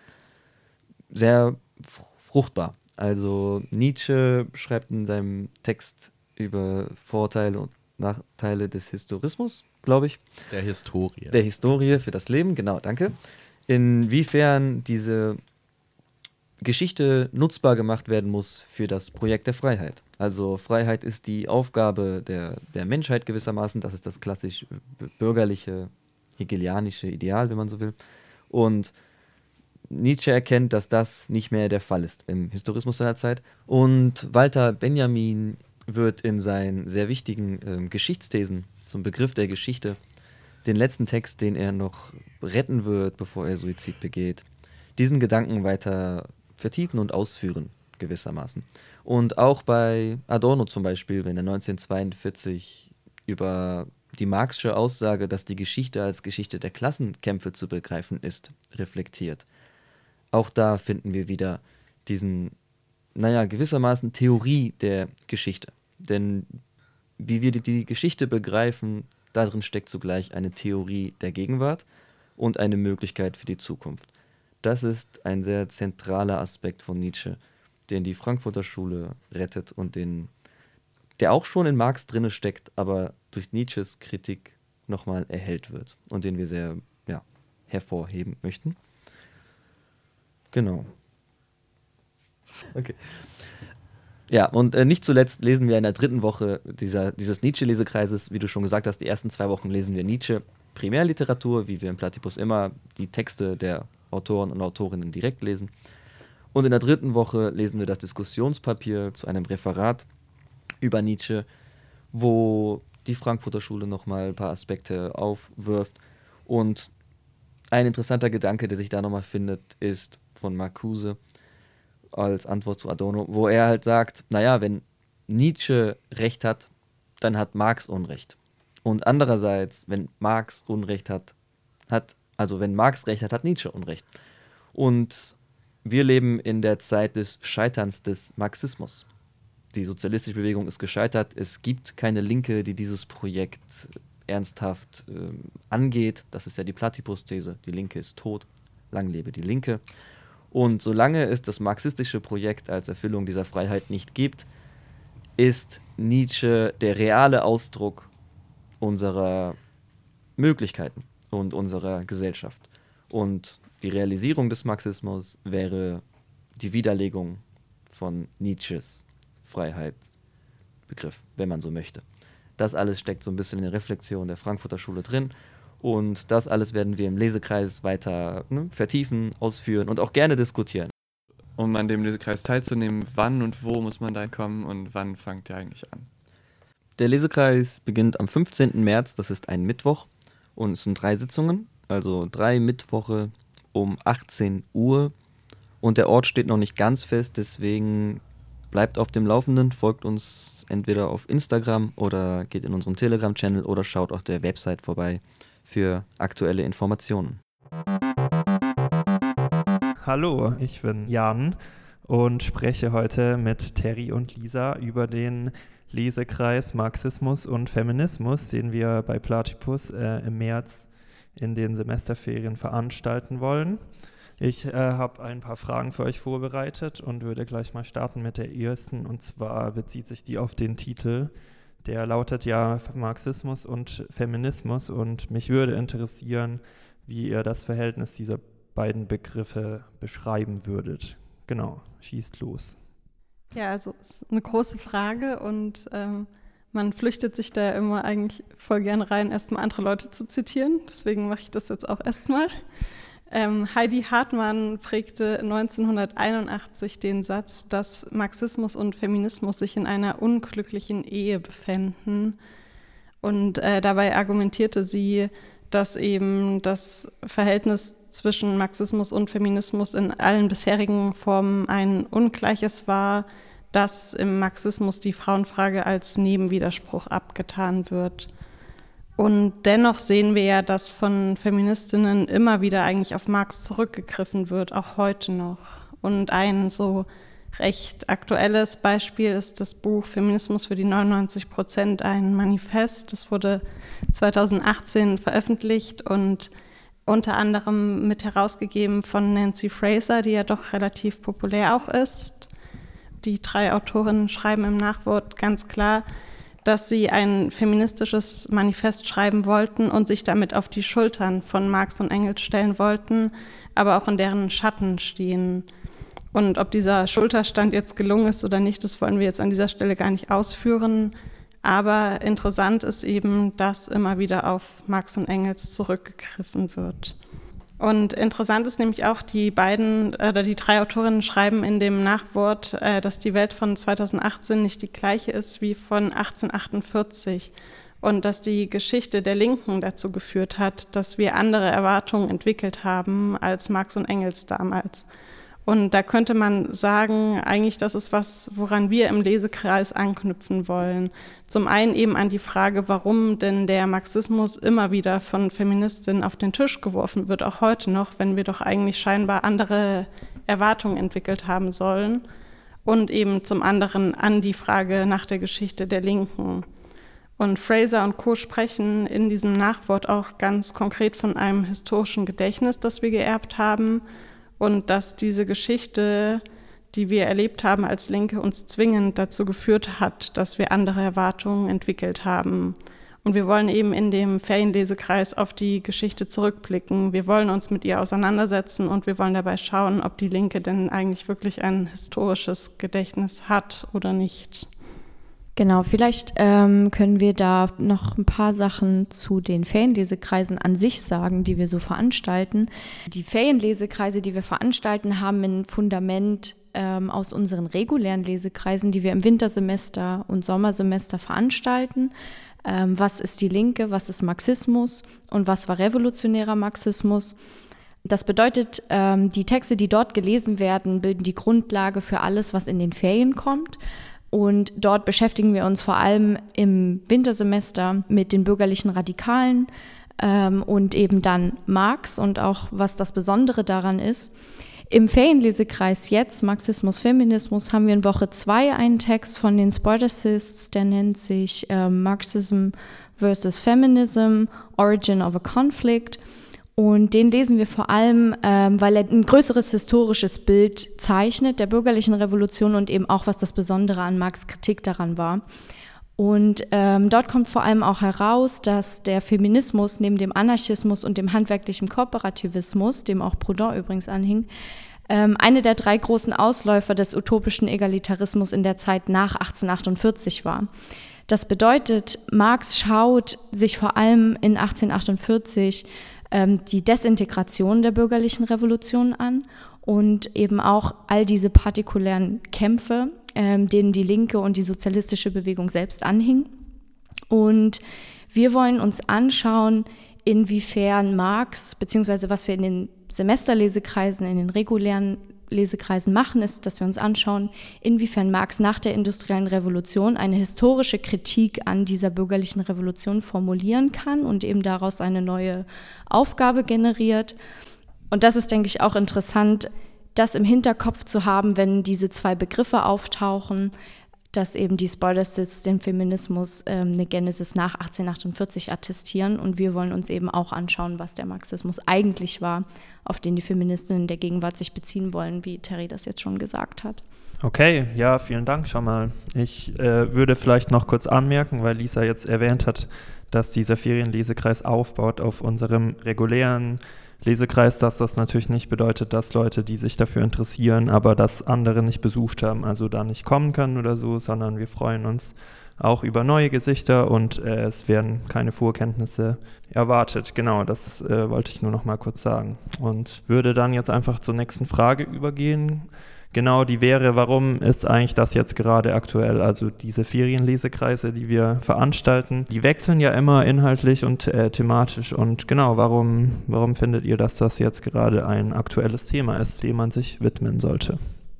sehr fruchtbar. Also Nietzsche schreibt in seinem Text über Vorteile und Nachteile des Historismus, glaube ich. Der Historie. Der Historie für das Leben, genau, danke. Inwiefern diese Geschichte nutzbar gemacht werden muss für das Projekt der Freiheit. Also Freiheit ist die Aufgabe der Menschheit gewissermaßen, das ist das klassisch bürgerliche, hegelianische Ideal, wenn man so will. Und Nietzsche erkennt, dass das nicht mehr der Fall ist im Historismus seiner Zeit. Und Walter Benjamin wird in seinen sehr wichtigen Geschichtsthesen zum Begriff der Geschichte, den letzten Text, den er noch retten wird, bevor er Suizid begeht, diesen Gedanken weiter vertiefen und ausführen, gewissermaßen. Und auch bei Adorno zum Beispiel, wenn er 1942 über die Marxische Aussage, dass die Geschichte als Geschichte der Klassenkämpfe zu begreifen ist, reflektiert. Auch da finden wir wieder diesen, gewissermaßen Theorie der Geschichte. Denn wie wir die Geschichte begreifen, darin steckt zugleich eine Theorie der Gegenwart und eine Möglichkeit für die Zukunft. Das ist ein sehr zentraler Aspekt von Nietzsche, den die Frankfurter Schule rettet und der auch schon in Marx drinne steckt, aber durch Nietzsches Kritik nochmal erhellt wird und den wir sehr hervorheben möchten. Genau. Okay. Ja, und nicht zuletzt lesen wir in der dritten Woche dieses Nietzsche-Lesekreises, wie du schon gesagt hast, die ersten 2 Wochen lesen wir Nietzsche Primärliteratur, wie wir im Platypus immer die Texte der Autoren und Autorinnen direkt lesen. Und in der dritten Woche lesen wir das Diskussionspapier zu einem Referat über Nietzsche, wo die Frankfurter Schule nochmal ein paar Aspekte aufwirft. Und ein interessanter Gedanke, der sich da nochmal findet, ist von Marcuse als Antwort zu Adorno, wo er halt sagt, wenn Nietzsche Recht hat, dann hat Marx Unrecht. Und andererseits, wenn Marx Unrecht hat, wenn Marx Recht hat Nietzsche Unrecht. Und wir leben in der Zeit des Scheiterns des Marxismus. Die sozialistische Bewegung ist gescheitert. Es gibt keine Linke, die dieses Projekt ernsthaft angeht. Das ist ja die Platypus-These. Die Linke ist tot. Lang lebe die Linke. Und solange es das marxistische Projekt als Erfüllung dieser Freiheit nicht gibt, ist Nietzsche der reale Ausdruck unserer Möglichkeiten und unserer Gesellschaft. Und die Realisierung des Marxismus wäre die Widerlegung von Nietzsches Freiheitsbegriff, wenn man so möchte. Das alles steckt so ein bisschen in der Reflexion der Frankfurter Schule drin. Und das alles werden wir im Lesekreis weiter vertiefen, ausführen und auch gerne diskutieren. Um an dem Lesekreis teilzunehmen, wann und wo muss man da kommen und wann fängt der eigentlich an? Der Lesekreis beginnt am 15. März, das ist ein Mittwoch, und es sind 3 Sitzungen, also 3 Mittwoche um 18 Uhr. Und der Ort steht noch nicht ganz fest, deswegen bleibt auf dem Laufenden, folgt uns entweder auf Instagram oder geht in unseren Telegram-Channel oder schaut auf der Website vorbei für aktuelle Informationen. Hallo, ich bin Jan und spreche heute mit Terry und Lisa über den Lesekreis Marxismus und Feminismus, den wir bei Platypus im März in den Semesterferien veranstalten wollen. Ich habe ein paar Fragen für euch vorbereitet und würde gleich mal starten mit der ersten, und zwar bezieht sich die auf den Titel. Der lautet ja Marxismus und Feminismus, und mich würde interessieren, wie ihr das Verhältnis dieser beiden Begriffe beschreiben würdet. Genau, schießt los. Ja, also es ist eine große Frage und man flüchtet sich da immer eigentlich voll gerne rein, erstmal andere Leute zu zitieren. Deswegen mache ich das jetzt auch erstmal. Heidi Hartmann prägte 1981 den Satz, dass Marxismus und Feminismus sich in einer unglücklichen Ehe befänden. Und dabei argumentierte sie, dass eben das Verhältnis zwischen Marxismus und Feminismus in allen bisherigen Formen ein ungleiches war, dass im Marxismus die Frauenfrage als Nebenwiderspruch abgetan wird. Und dennoch sehen wir ja, dass von Feministinnen immer wieder eigentlich auf Marx zurückgegriffen wird, auch heute noch. Und ein so recht aktuelles Beispiel ist das Buch Feminismus für die 99%, ein Manifest. Das wurde 2018 veröffentlicht und unter anderem mit herausgegeben von Nancy Fraser, die ja doch relativ populär auch ist. Die 3 Autorinnen schreiben im Nachwort ganz klar, dass sie ein feministisches Manifest schreiben wollten und sich damit auf die Schultern von Marx und Engels stellen wollten, aber auch in deren Schatten stehen. Und ob dieser Schulterstand jetzt gelungen ist oder nicht, das wollen wir jetzt an dieser Stelle gar nicht ausführen. Aber interessant ist eben, dass immer wieder auf Marx und Engels zurückgegriffen wird. Und interessant ist nämlich auch, die 3 Autorinnen schreiben in dem Nachwort, dass die Welt von 2018 nicht die gleiche ist wie von 1848 und dass die Geschichte der Linken dazu geführt hat, dass wir andere Erwartungen entwickelt haben als Marx und Engels damals. Und da könnte man sagen, eigentlich das ist was, woran wir im Lesekreis anknüpfen wollen. Zum einen eben an die Frage, warum denn der Marxismus immer wieder von Feministinnen auf den Tisch geworfen wird, auch heute noch, wenn wir doch eigentlich scheinbar andere Erwartungen entwickelt haben sollen. Und eben zum anderen an die Frage nach der Geschichte der Linken. Und Fraser und Co. sprechen in diesem Nachwort auch ganz konkret von einem historischen Gedächtnis, das wir geerbt haben. Und dass diese Geschichte, die wir erlebt haben als Linke, uns zwingend dazu geführt hat, dass wir andere Erwartungen entwickelt haben. Und wir wollen eben in dem Ferienlesekreis auf die Geschichte zurückblicken. Wir wollen uns mit ihr auseinandersetzen und wir wollen dabei schauen, ob die Linke denn eigentlich wirklich ein historisches Gedächtnis hat oder nicht. Genau, vielleicht können wir da noch ein paar Sachen zu den Ferienlesekreisen an sich sagen, die wir so veranstalten. Die Ferienlesekreise, die wir veranstalten, haben ein Fundament aus unseren regulären Lesekreisen, die wir im Wintersemester und Sommersemester veranstalten. Was ist die Linke, was ist Marxismus und was war revolutionärer Marxismus? Das bedeutet, die Texte, die dort gelesen werden, bilden die Grundlage für alles, was in den Ferien kommt. Und dort beschäftigen wir uns vor allem im Wintersemester mit den bürgerlichen Radikalen und eben dann Marx und auch, was das Besondere daran ist. Im Ferienlesekreis jetzt, Marxismus, Feminismus, haben wir in Woche 2 einen Text von den Spartacists, der nennt sich Marxism versus Feminism, Origin of a Conflict. Und den lesen wir vor allem, weil er ein größeres historisches Bild zeichnet der bürgerlichen Revolution und eben auch, was das Besondere an Marx' Kritik daran war. Und dort kommt vor allem auch heraus, dass der Feminismus neben dem Anarchismus und dem handwerklichen Kooperativismus, dem auch Proudhon übrigens anhing, eine der 3 großen Ausläufer des utopischen Egalitarismus in der Zeit nach 1848 war. Das bedeutet, Marx schaut sich vor allem in 1848 die Desintegration der bürgerlichen Revolution an und eben auch all diese partikulären Kämpfe, denen die Linke und die sozialistische Bewegung selbst anhingen. Und wir wollen uns anschauen, inwiefern Marx, beziehungsweise was wir in den Semesterlesekreisen, in den regulären Lesekreisen machen, ist, dass wir uns anschauen, inwiefern Marx nach der industriellen Revolution eine historische Kritik an dieser bürgerlichen Revolution formulieren kann und eben daraus eine neue Aufgabe generiert. Und das ist, denke ich, auch interessant, das im Hinterkopf zu haben, wenn diese zwei Begriffe auftauchen, dass eben die Spoilers den Feminismus eine Genesis nach 1848 attestieren. Und wir wollen uns eben auch anschauen, was der Marxismus eigentlich war, auf den die Feministinnen der Gegenwart sich beziehen wollen, wie Terry das jetzt schon gesagt hat. Okay, ja, vielen Dank schon mal. Ich würde vielleicht noch kurz anmerken, weil Lisa jetzt erwähnt hat, dass dieser Ferienlesekreis aufbaut auf unserem regulären Lesekreis, dass das natürlich nicht bedeutet, dass Leute, die sich dafür interessieren, aber das andere nicht besucht haben, also da nicht kommen können oder so, sondern wir freuen uns auch über neue Gesichter und es werden keine Vorkenntnisse erwartet. Genau, das wollte ich nur noch mal kurz sagen. Und würde dann jetzt einfach zur nächsten Frage übergehen. Genau, die wäre, warum ist eigentlich das jetzt gerade aktuell? Also diese Ferienlesekreise, die wir veranstalten, die wechseln ja immer inhaltlich und thematisch. Und genau, warum findet ihr, dass das jetzt gerade ein aktuelles Thema ist, dem man sich widmen sollte?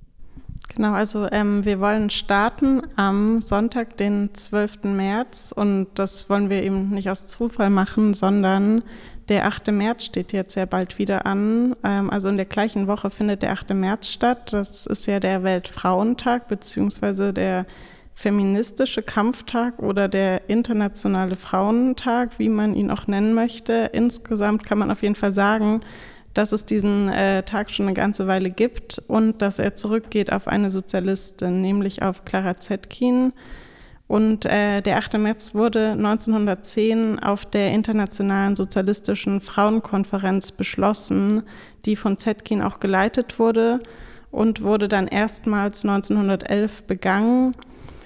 Genau, also wir wollen starten am Sonntag, den 12. März. Und das wollen wir eben nicht aus Zufall machen, sondern der 8. März steht jetzt ja bald wieder an. Also in der gleichen Woche findet der 8. März statt. Das ist ja der Weltfrauentag beziehungsweise der feministische Kampftag oder der internationale Frauentag, wie man ihn auch nennen möchte. Insgesamt kann man auf jeden Fall sagen, dass es diesen Tag schon eine ganze Weile gibt und dass er zurückgeht auf eine Sozialistin, nämlich auf Clara Zetkin. Und der 8. März wurde 1910 auf der Internationalen Sozialistischen Frauenkonferenz beschlossen, die von Zetkin auch geleitet wurde und wurde dann erstmals 1911 begangen.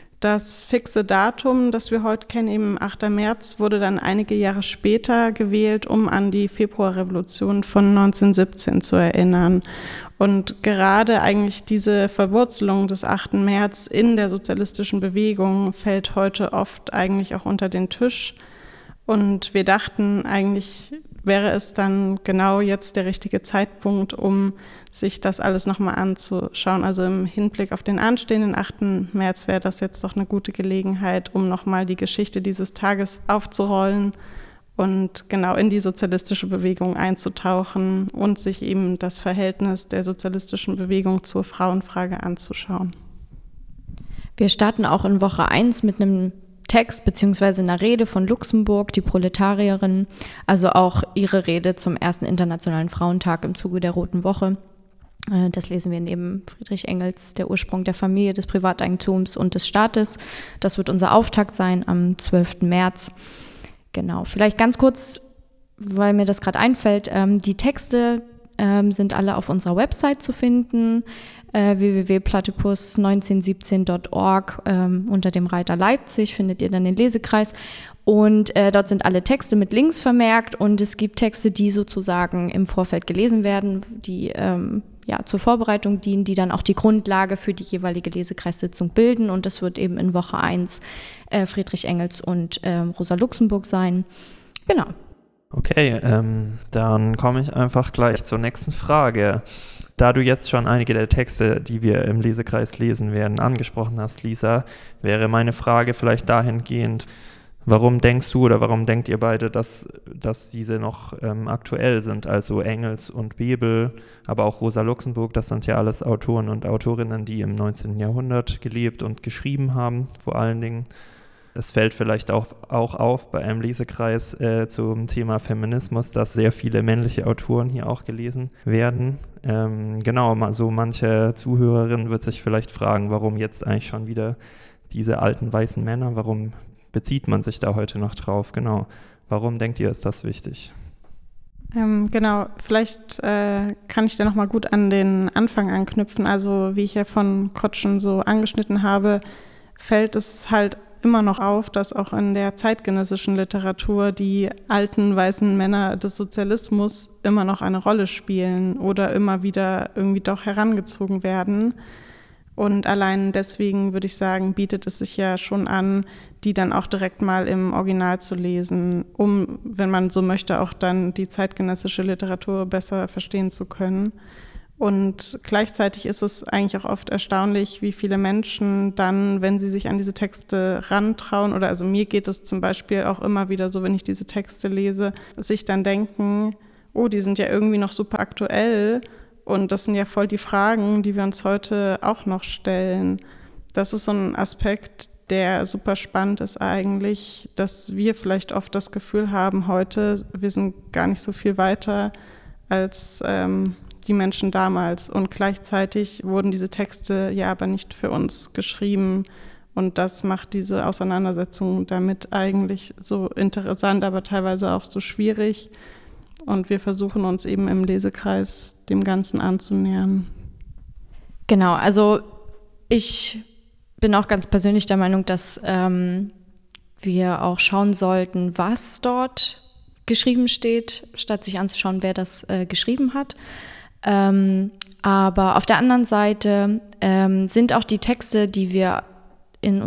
Das fixe Datum, das wir heute kennen, eben 8. März, wurde dann einige Jahre später gewählt, um an die Februarrevolution von 1917 zu erinnern. Und gerade eigentlich diese Verwurzelung des 8. März in der sozialistischen Bewegung fällt heute oft eigentlich auch unter den Tisch. Und wir dachten, eigentlich wäre es dann genau jetzt der richtige Zeitpunkt, um sich das alles nochmal anzuschauen. Also im Hinblick auf den anstehenden 8. März wäre das jetzt doch eine gute Gelegenheit, um nochmal die Geschichte dieses Tages aufzurollen und genau in die sozialistische Bewegung einzutauchen und sich eben das Verhältnis der sozialistischen Bewegung zur Frauenfrage anzuschauen. Wir starten auch in Woche 1 mit einem Text bzw. einer Rede von Luxemburg, die Proletarierin, also auch ihre Rede zum ersten Internationalen Frauentag im Zuge der Roten Woche. Das lesen wir neben Friedrich Engels, der Ursprung der Familie, des Privateigentums und des Staates. Das wird unser Auftakt sein am 12. März. Genau, vielleicht ganz kurz, weil mir das gerade einfällt, die Texte sind alle auf unserer Website zu finden, www.platypus1917.org. Unter dem Reiter Leipzig findet ihr dann den Lesekreis und dort sind alle Texte mit Links vermerkt und es gibt Texte, die sozusagen im Vorfeld gelesen werden, die zur Vorbereitung dienen, die dann auch die Grundlage für die jeweilige Lesekreissitzung bilden und das wird eben in Woche 1 Friedrich Engels und Rosa Luxemburg sein. Genau. Okay, dann komme ich einfach gleich zur nächsten Frage. Da du jetzt schon einige der Texte, die wir im Lesekreis lesen werden, angesprochen hast, Lisa, wäre meine Frage vielleicht dahingehend, warum denkst du oder warum denkt ihr beide, dass diese noch aktuell sind? Also Engels und Bebel, aber auch Rosa Luxemburg, das sind ja alles Autoren und Autorinnen, die im 19. Jahrhundert gelebt und geschrieben haben, vor allen Dingen. Es fällt vielleicht auch auf bei einem Lesekreis zum Thema Feminismus, dass sehr viele männliche Autoren hier auch gelesen werden. Genau, so manche Zuhörerin wird sich vielleicht fragen, warum jetzt eigentlich schon wieder diese alten weißen Männer, warum bezieht man sich da heute noch drauf? Genau, warum denkt ihr, ist das wichtig? Genau, vielleicht kann ich da nochmal gut an den Anfang anknüpfen. Also wie ich ja von Kotschen so angeschnitten habe, fällt es halt immer noch auf, dass auch in der zeitgenössischen Literatur die alten weißen Männer des Sozialismus immer noch eine Rolle spielen oder immer wieder irgendwie doch herangezogen werden. Und allein deswegen würde ich sagen, bietet es sich ja schon an, die dann auch direkt mal im Original zu lesen, um, wenn man so möchte, auch dann die zeitgenössische Literatur besser verstehen zu können. Und gleichzeitig ist es eigentlich auch oft erstaunlich, wie viele Menschen dann, wenn sie sich an diese Texte rantrauen, oder also mir geht es zum Beispiel auch immer wieder so, wenn ich diese Texte lese, sich dann denken, oh, die sind ja irgendwie noch super aktuell. Und das sind ja voll die Fragen, die wir uns heute auch noch stellen. Das ist so ein Aspekt, der super spannend ist eigentlich, dass wir vielleicht oft das Gefühl haben heute, wir sind gar nicht so viel weiter als die Menschen damals. Und gleichzeitig wurden diese Texte ja aber nicht für uns geschrieben. Und das macht diese Auseinandersetzung damit eigentlich so interessant, aber teilweise auch so schwierig. Und wir versuchen uns eben im Lesekreis dem Ganzen anzunähern. Genau, also ich bin auch ganz persönlich der Meinung, dass wir auch schauen sollten, was dort geschrieben steht, statt sich anzuschauen, wer das geschrieben hat. Aber auf der anderen Seite sind auch die Texte, die wir in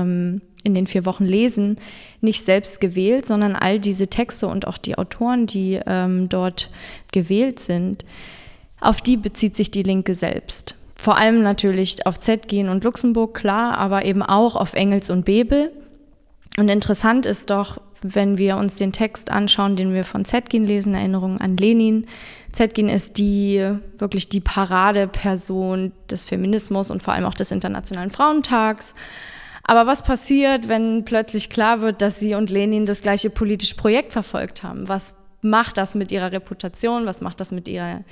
den 4 Wochen lesen, nicht selbst gewählt, sondern all diese Texte und auch die Autoren, die dort gewählt sind, auf die bezieht sich die Linke selbst. Vor allem natürlich auf Zetkin und Luxemburg, klar, aber eben auch auf Engels und Bebel. Und interessant ist doch, wenn wir uns den Text anschauen, den wir von Zetkin lesen, Erinnerungen an Lenin. Zetkin ist wirklich die Paradeperson des Feminismus und vor allem auch des Internationalen Frauentags. Aber was passiert, wenn plötzlich klar wird, dass sie und Lenin das gleiche politische Projekt verfolgt haben? Was macht das mit ihrer Reputation? Was macht das mit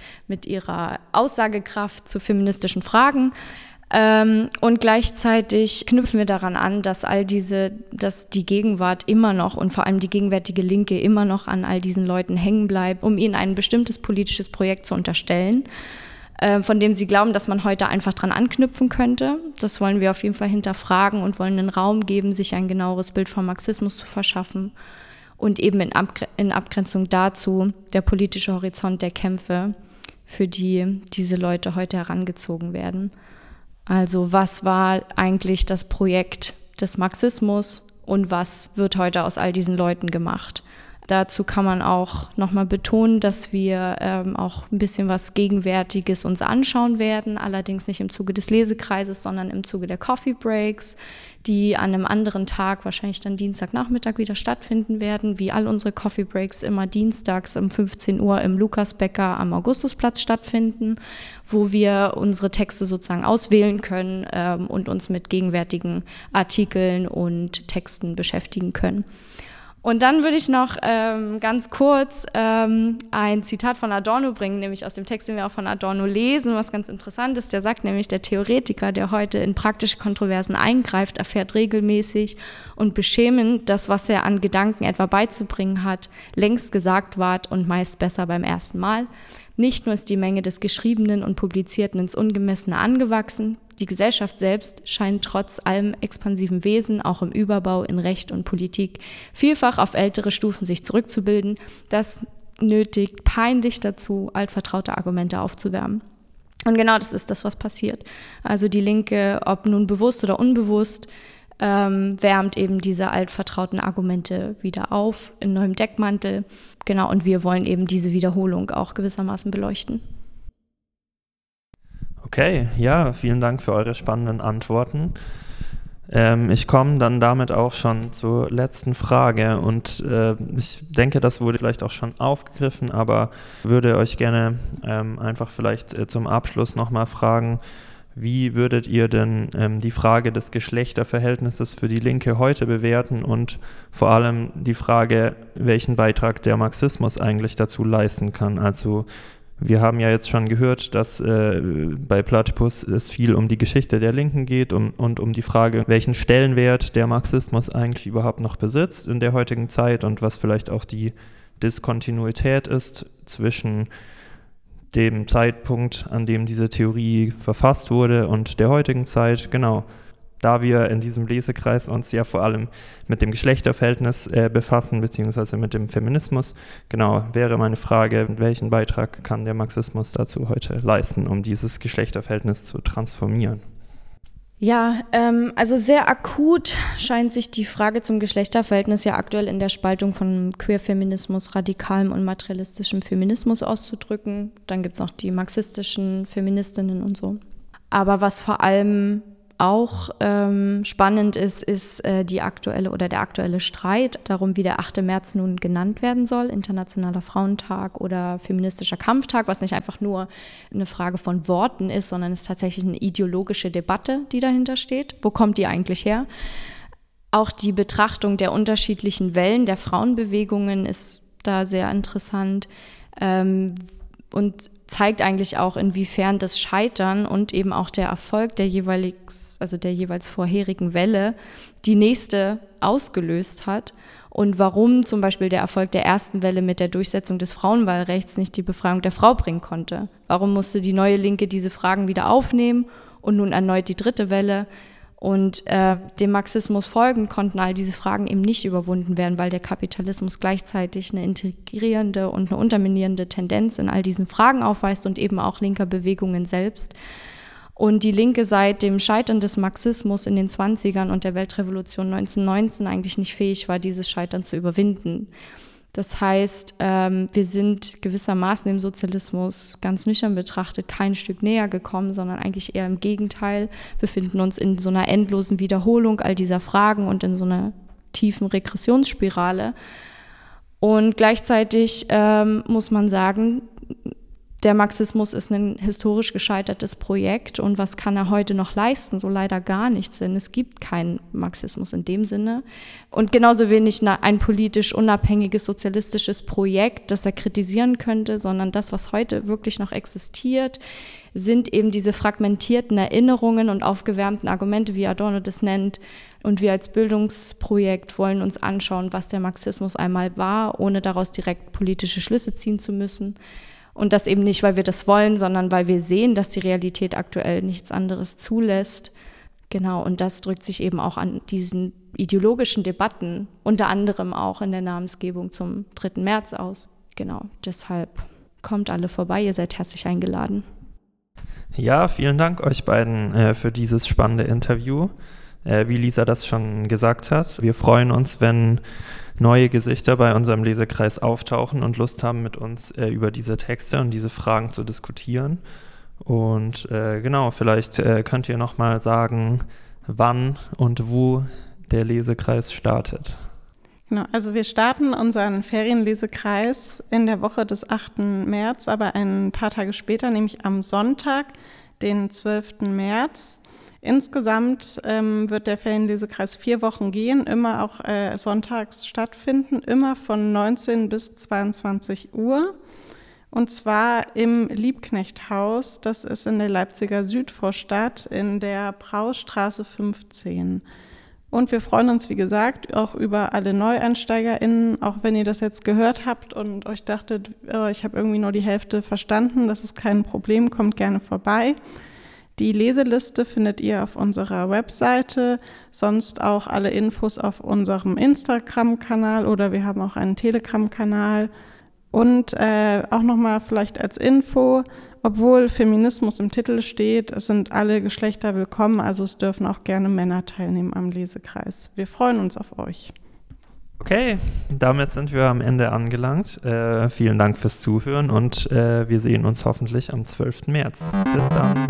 ihrer Aussagekraft zu feministischen Fragen? Und gleichzeitig knüpfen wir daran an, dass die Gegenwart immer noch und vor allem die gegenwärtige Linke immer noch an all diesen Leuten hängen bleibt, um ihnen ein bestimmtes politisches Projekt zu unterstellen, von dem sie glauben, dass man heute einfach dran anknüpfen könnte. Das wollen wir auf jeden Fall hinterfragen und wollen einen Raum geben, sich ein genaueres Bild vom Marxismus zu verschaffen und eben in Abgrenzung dazu der politische Horizont der Kämpfe, für die diese Leute heute herangezogen werden. Also was war eigentlich das Projekt des Marxismus und was wird heute aus all diesen Leuten gemacht? Dazu kann man auch nochmal betonen, dass wir auch ein bisschen was Gegenwärtiges uns anschauen werden, allerdings nicht im Zuge des Lesekreises, sondern im Zuge der Coffee Breaks, die an einem anderen Tag, wahrscheinlich dann Dienstagnachmittag wieder stattfinden werden, wie all unsere Coffee Breaks immer dienstags um 15 Uhr im Lukasbäcker am Augustusplatz stattfinden, wo wir unsere Texte sozusagen auswählen können und uns mit gegenwärtigen Artikeln und Texten beschäftigen können. Und dann würde ich noch ganz kurz ein Zitat von Adorno bringen, nämlich aus dem Text, den wir auch von Adorno lesen, was ganz interessant ist. Der sagt nämlich, der Theoretiker, der heute in praktische Kontroversen eingreift, erfährt regelmäßig und beschämend, dass, was er an Gedanken etwa beizubringen hat, längst gesagt ward und meist besser beim ersten Mal. Nicht nur ist die Menge des Geschriebenen und Publizierten ins Ungemessene angewachsen, die Gesellschaft selbst scheint trotz allem expansiven Wesen, auch im Überbau in Recht und Politik, vielfach auf ältere Stufen sich zurückzubilden. Das nötigt peinlich dazu, altvertraute Argumente aufzuwärmen. Und genau das ist das, was passiert. Also die Linke, ob nun bewusst oder unbewusst, wärmt eben diese altvertrauten Argumente wieder auf in neuem Deckmantel. Genau, und wir wollen eben diese Wiederholung auch gewissermaßen beleuchten. Okay, ja, vielen Dank für eure spannenden Antworten. Ich komme dann damit auch schon zur letzten Frage und ich denke, das wurde vielleicht auch schon aufgegriffen, aber würde euch gerne einfach vielleicht zum Abschluss nochmal fragen, wie würdet ihr denn die Frage des Geschlechterverhältnisses für die Linke heute bewerten und vor allem die Frage, welchen Beitrag der Marxismus eigentlich dazu leisten kann? Also wir haben ja jetzt schon gehört, dass bei Platypus es viel um die Geschichte der Linken geht und um die Frage, welchen Stellenwert der Marxismus eigentlich überhaupt noch besitzt in der heutigen Zeit und was vielleicht auch die Diskontinuität ist zwischen dem Zeitpunkt, an dem diese Theorie verfasst wurde und der heutigen Zeit. Genau, da wir in diesem Lesekreis uns ja vor allem mit dem Geschlechterverhältnis befassen, beziehungsweise mit dem Feminismus, genau, wäre meine Frage, welchen Beitrag kann der Marxismus dazu heute leisten, um dieses Geschlechterverhältnis zu transformieren? Ja, also sehr akut scheint sich die Frage zum Geschlechterverhältnis ja aktuell in der Spaltung von Queerfeminismus, radikalem und materialistischem Feminismus auszudrücken. Dann gibt es noch die marxistischen Feministinnen und so. Aber was vor allem auch spannend ist der aktuelle Streit darum, wie der 8. März nun genannt werden soll, Internationaler Frauentag oder Feministischer Kampftag, was nicht einfach nur eine Frage von Worten ist, sondern es ist tatsächlich eine ideologische Debatte, die dahinter steht. Wo kommt die eigentlich her? Auch die Betrachtung der unterschiedlichen Wellen der Frauenbewegungen ist da sehr interessant und zeigt eigentlich auch, inwiefern das Scheitern und eben auch der Erfolg der jeweils vorherigen Welle die nächste ausgelöst hat und warum zum Beispiel der Erfolg der ersten Welle mit der Durchsetzung des Frauenwahlrechts nicht die Befreiung der Frau bringen konnte. Warum musste die neue Linke diese Fragen wieder aufnehmen und nun erneut die dritte Welle? Und dem Marxismus folgend konnten all diese Fragen eben nicht überwunden werden, weil der Kapitalismus gleichzeitig eine integrierende und eine unterminierende Tendenz in all diesen Fragen aufweist und eben auch linker Bewegungen selbst. Und die Linke seit dem Scheitern des Marxismus in den 20ern und der Weltrevolution 1919 eigentlich nicht fähig war, dieses Scheitern zu überwinden. Das heißt, wir sind gewissermaßen dem Sozialismus ganz nüchtern betrachtet kein Stück näher gekommen, sondern eigentlich eher im Gegenteil, befinden uns in so einer endlosen Wiederholung all dieser Fragen und in so einer tiefen Regressionsspirale. Und gleichzeitig muss man sagen, der Marxismus ist ein historisch gescheitertes Projekt und was kann er heute noch leisten? So leider gar nichts, denn es gibt keinen Marxismus in dem Sinne. Und genauso wenig ein politisch unabhängiges sozialistisches Projekt, das er kritisieren könnte, sondern das, was heute wirklich noch existiert, sind eben diese fragmentierten Erinnerungen und aufgewärmten Argumente, wie Adorno das nennt. Und wir als Bildungsprojekt wollen uns anschauen, was der Marxismus einmal war, ohne daraus direkt politische Schlüsse ziehen zu müssen. Und das eben nicht, weil wir das wollen, sondern weil wir sehen, dass die Realität aktuell nichts anderes zulässt. Genau, und das drückt sich eben auch an diesen ideologischen Debatten, unter anderem auch in der Namensgebung zum 3. März aus. Genau, deshalb kommt alle vorbei, ihr seid herzlich eingeladen. Ja, vielen Dank euch beiden für dieses spannende Interview. Wie Lisa das schon gesagt hat, wir freuen uns, wenn neue Gesichter bei unserem Lesekreis auftauchen und Lust haben, mit uns über diese Texte und diese Fragen zu diskutieren. Und genau, vielleicht könnt ihr nochmal sagen, wann und wo der Lesekreis startet. Genau, also wir starten unseren Ferienlesekreis in der Woche des 8. März, aber ein paar Tage später, nämlich am Sonntag, den 12. März. Insgesamt wird der Ferienlesekreis 4 Wochen gehen, immer auch sonntags stattfinden, immer von 19 bis 22 Uhr. Und zwar im Liebknechthaus, das ist in der Leipziger Südvorstadt in der Braustraße 15. Und wir freuen uns, wie gesagt, auch über alle NeueinsteigerInnen, auch wenn ihr das jetzt gehört habt und euch dachtet, ich habe irgendwie nur die Hälfte verstanden, das ist kein Problem, kommt gerne vorbei. Die Leseliste findet ihr auf unserer Webseite, sonst auch alle Infos auf unserem Instagram-Kanal oder wir haben auch einen Telegram-Kanal. Und auch nochmal vielleicht als Info, obwohl Feminismus im Titel steht, es sind alle Geschlechter willkommen, also es dürfen auch gerne Männer teilnehmen am Lesekreis. Wir freuen uns auf euch. Okay, damit sind wir am Ende angelangt. Vielen Dank fürs Zuhören und wir sehen uns hoffentlich am 12. März. Bis dann.